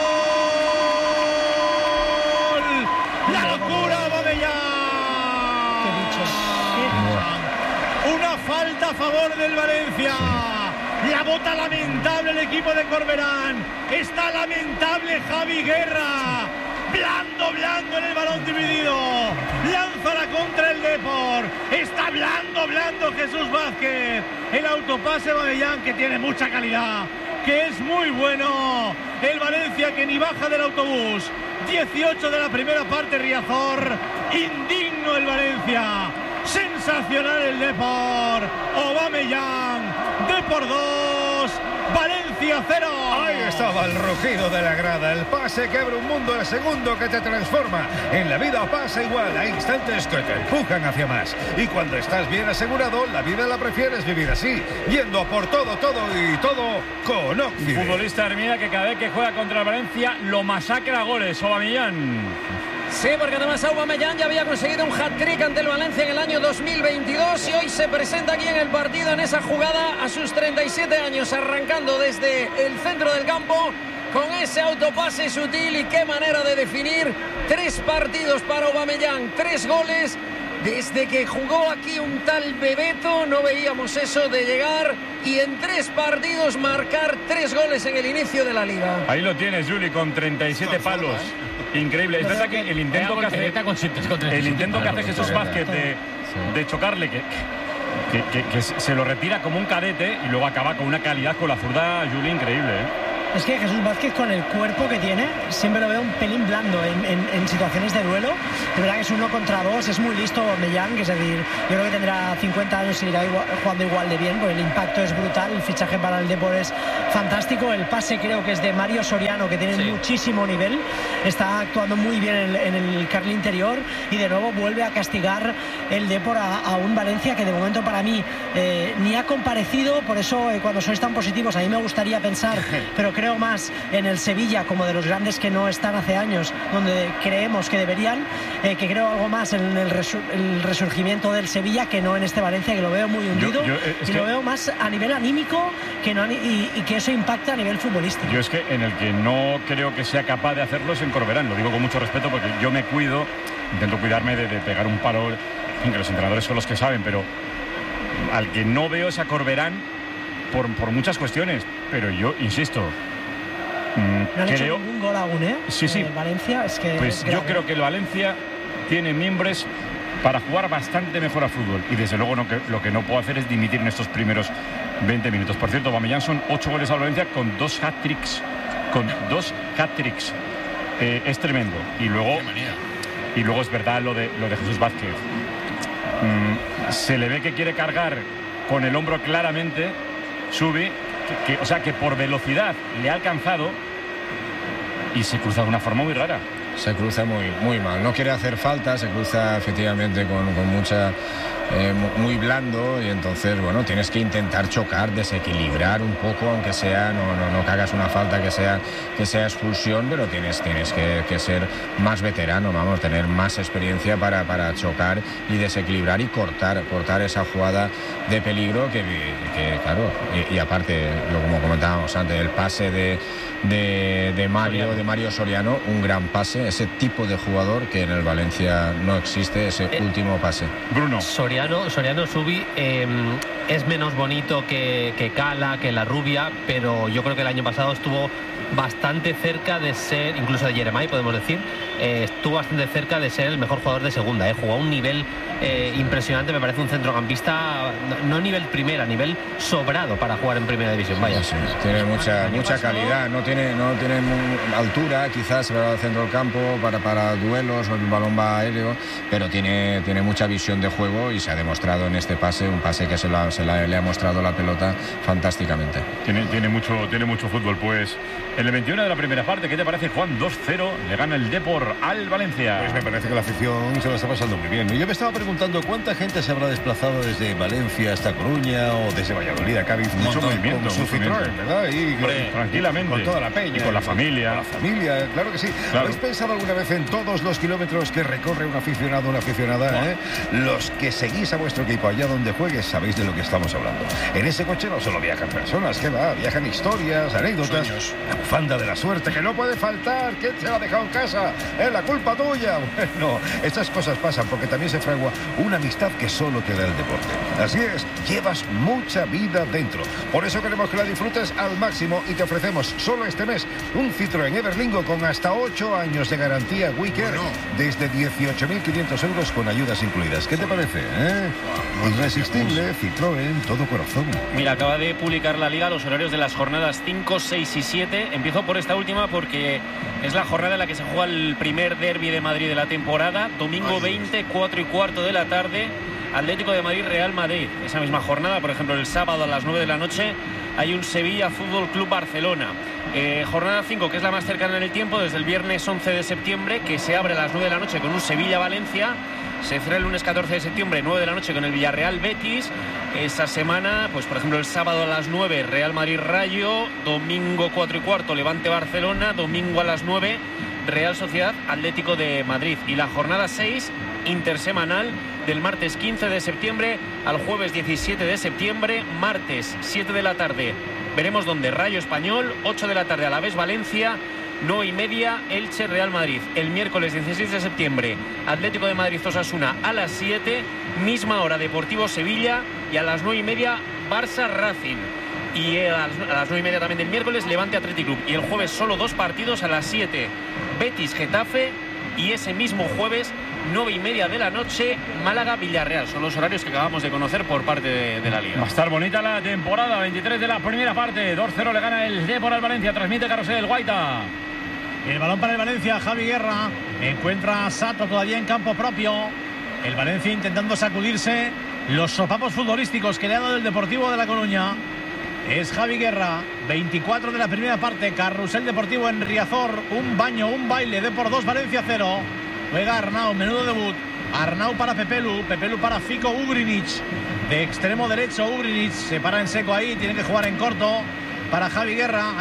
gol! ¡La locura, Babellán! ¡Qué bicho! Una falta a favor del Valencia. La bota lamentable el equipo de Corberán. Está lamentable Javi Guerra. Blando, blando en el balón dividido. Lanza la contra el Depor. Está blando, blando Jesús Vázquez. El autopase Babellán, que tiene mucha calidad, que es muy bueno. El Valencia que ni baja del autobús. dieciocho de la primera parte, Riazor. Indigno el Valencia. Sensacional el Depor. Aubameyang. Depor dos. Valencia cero. Ahí estaba el rugido de la grada, el pase que abre un mundo, el segundo que te transforma. En la vida pasa igual, hay instantes que te empujan hacia más. Y cuando estás bien asegurado, la vida la prefieres vivir así, yendo a por todo, todo y todo con Occident. Futbolista Hermida que cada vez que juega contra el Valencia lo masacra a goles. Aubameyang. Sí, porque además Aubameyang ya había conseguido un hat-trick ante el Valencia en el año dos mil veintidós y hoy se presenta aquí en el partido en esa jugada a sus treinta y siete años, arrancando desde el centro del campo con ese autopase sutil. Y qué manera de definir. Tres partidos para Aubameyang, tres goles. Desde que jugó aquí un tal Bebeto no veíamos eso de llegar y en tres partidos marcar tres goles en el inicio de la Liga. Ahí lo tienes, Juli, con treinta y siete palos. Increíble. Es verdad que el intento que hace, el intento que hace Jesús Vázquez de, de chocarle, que, que, que, que se lo retira como un cadete y luego acaba con una calidad con la zurda, Juli, increíble, ¿eh? Es que Jesús Vázquez, con el cuerpo que tiene, siempre lo veo un pelín blando en, en, en situaciones de duelo. De verdad que es uno contra dos, es muy listo Aubameyang, es decir, yo creo que tendrá cincuenta años y seguirá igual, jugando igual de bien, porque el impacto es brutal, el fichaje para el Depor es fantástico, el pase creo que es de Mario Soriano, que tiene sí. muchísimo nivel, está actuando muy bien en, en el carril interior y de nuevo vuelve a castigar el Depor a, a un Valencia que de momento para mí eh, ni ha comparecido, por eso eh, cuando sois tan positivos a mí me gustaría pensar, pero creo más en el Sevilla como de los grandes que no están hace años, donde creemos que deberían, eh, que creo algo más en el, resur el resurgimiento del Sevilla que no en este Valencia, que lo veo muy hundido yo, yo, eh, y lo veo más a nivel anímico que no, y, y que eso impacta a nivel futbolístico. Yo es que en el que no creo que sea capaz de hacerlo es en Corberán, lo digo con mucho respeto porque yo me cuido, intento cuidarme de, de pegar un palo, en que los entrenadores son los que saben, pero al que no veo es a Corberán por, por muchas cuestiones, pero yo insisto. No han hecho ningún gol aún, ¿eh? Sí, sí. Eh, Valencia es que pues es yo creo que el Valencia tiene miembros para jugar bastante mejor a fútbol y desde luego no, que, lo que no puedo hacer es dimitir en estos primeros veinte minutos. Por cierto, Aubameyang son ocho goles al Valencia con dos hat-tricks, con dos hat-tricks. Eh, es tremendo. Y luego, y luego es verdad lo de, lo de Jesús Vázquez. Mm, se le ve que quiere cargar con el hombro claramente, Subi, que, que, o sea que por velocidad le ha alcanzado y se cruza de una forma muy rara. Se cruza muy, muy mal, no quiere hacer falta, se cruza efectivamente con, con mucha... Eh, muy blando y entonces, bueno, tienes que intentar chocar, desequilibrar un poco, aunque sea, no, no, no que hagas una falta que sea, que sea expulsión, pero tienes, tienes que, que ser más veterano, vamos, tener más experiencia para, para chocar y desequilibrar y cortar, cortar esa jugada de peligro que, que claro, y, y aparte, lo como comentábamos antes, el pase de, de, de Mario, de Mario Soriano, un gran pase, ese tipo de jugador que en el Valencia no existe, ese eh, último pase. Bruno. Soriano Soriano, Soriano Subi eh, es menos bonito que, que Cala, que la Rubia, pero yo creo que el año pasado estuvo bastante cerca de ser, incluso de Jeremai podemos decir, eh, estuvo bastante cerca de ser el mejor jugador de segunda, eh, jugó a un nivel eh, impresionante, me parece un centrocampista no, no nivel primera, nivel sobrado para jugar en primera división, vaya. Sí, sí, tiene mucha, mucha calidad, no tiene, no tiene altura quizás para el centro del campo, para, para duelos o el balón va aéreo, pero tiene, tiene mucha visión de juego y se ha demostrado en este pase, un pase que se, la, se la, le ha mostrado la pelota fantásticamente. Tiene, tiene, mucho, tiene mucho fútbol, pues. En el veintiuno de la primera parte, ¿qué te parece, Juan? dos cero, le gana el Depor al Valencia. Pues me parece que la afición se lo está pasando muy bien. Y yo me estaba preguntando cuánta gente se habrá desplazado desde Valencia hasta Coruña o desde Valladolid a Cádiz. Mucho movimiento, con su Citroën, ¿verdad? Y Hombre, tranquilamente. Con toda la peña. Y con la familia. Con la familia, claro que sí. Claro. ¿Habéis pensado alguna vez en todos los kilómetros que recorre un aficionado o una aficionada? ¿eh? Los que seguís a vuestro equipo allá donde juegues sabéis de lo que estamos hablando. En ese coche no solo viajan personas, que va, viajan historias, anécdotas. Sueños. La bufanda de la suerte que no puede faltar. ¿Quién se la ha dejado en casa? Es la culpa tuya. Bueno, estas cosas pasan porque también se fragua una amistad que solo te da el deporte. Así es, llevas mucha vida dentro. Por eso queremos que la disfrutes al máximo y te ofrecemos solo este mes un Citroën Everlingo con hasta ocho años de garantía Wicker bueno. desde dieciocho mil quinientos euros con ayudas incluidas. ¿Qué te parece? ¿Eh? Irresistible, Citroën, todo corazón. Mira, acaba de publicar la Liga los horarios de las jornadas cinco, seis y siete. Empiezo por esta última porque es la jornada en la que se juega el primer derbi de Madrid de la temporada. Domingo veinte, cuatro y cuarto de la tarde, Atlético de Madrid, Real Madrid. Esa misma jornada, por ejemplo, el sábado a las nueve de la noche hay un Sevilla Fútbol Club Barcelona. Eh, jornada cinco, que es la más cercana en el tiempo, desde el viernes once de septiembre, que se abre a las nueve de la noche con un Sevilla-Valencia. Se cierra el lunes catorce de septiembre, nueve de la noche, con el Villarreal Betis. Esa semana, pues por ejemplo, el sábado a las nueve, Real Madrid Rayo. Domingo cuatro y cuarto, Levante Barcelona. Domingo a las nueve, Real Sociedad Atlético de Madrid. Y la jornada seis, intersemanal, del martes quince de septiembre al jueves diecisiete de septiembre, martes siete de la tarde. Veremos dónde. Rayo Español, ocho de la tarde Alavés Valencia, nueve y media Elche Real Madrid. El miércoles dieciséis de septiembre, Atlético de Madrid Osasuna a las siete, misma hora Deportivo Sevilla, y a las nueve y media Barça Racing. Y a las, a las nueve y media también del miércoles Levante Athletic Club. Y el jueves solo dos partidos a las siete, Betis Getafe, y ese mismo jueves nueve y media de la noche Málaga Villarreal. Son los horarios que acabamos de conocer por parte de, de la Liga. Va a estar bonita la temporada. Veintitrés de la primera parte, dos cero le gana el Depor al Valencia. Transmite Carrusel Guaita. El balón para el Valencia, Javi Guerra. Encuentra a Sato todavía en campo propio. El Valencia intentando sacudirse los sopapos futbolísticos que le ha dado el Deportivo de La Coruña. Es Javi Guerra, veinticuatro de la primera parte. Carrusel Deportivo en Riazor. Un baño, un baile. Depor dos, Valencia cero. Juega Arnau, menudo debut. Arnau para Pepelu, Pepelu para Fico Ugrinic. De extremo derecho, Ugrinic se para en seco ahí, tiene que jugar en corto para Javi Guerra.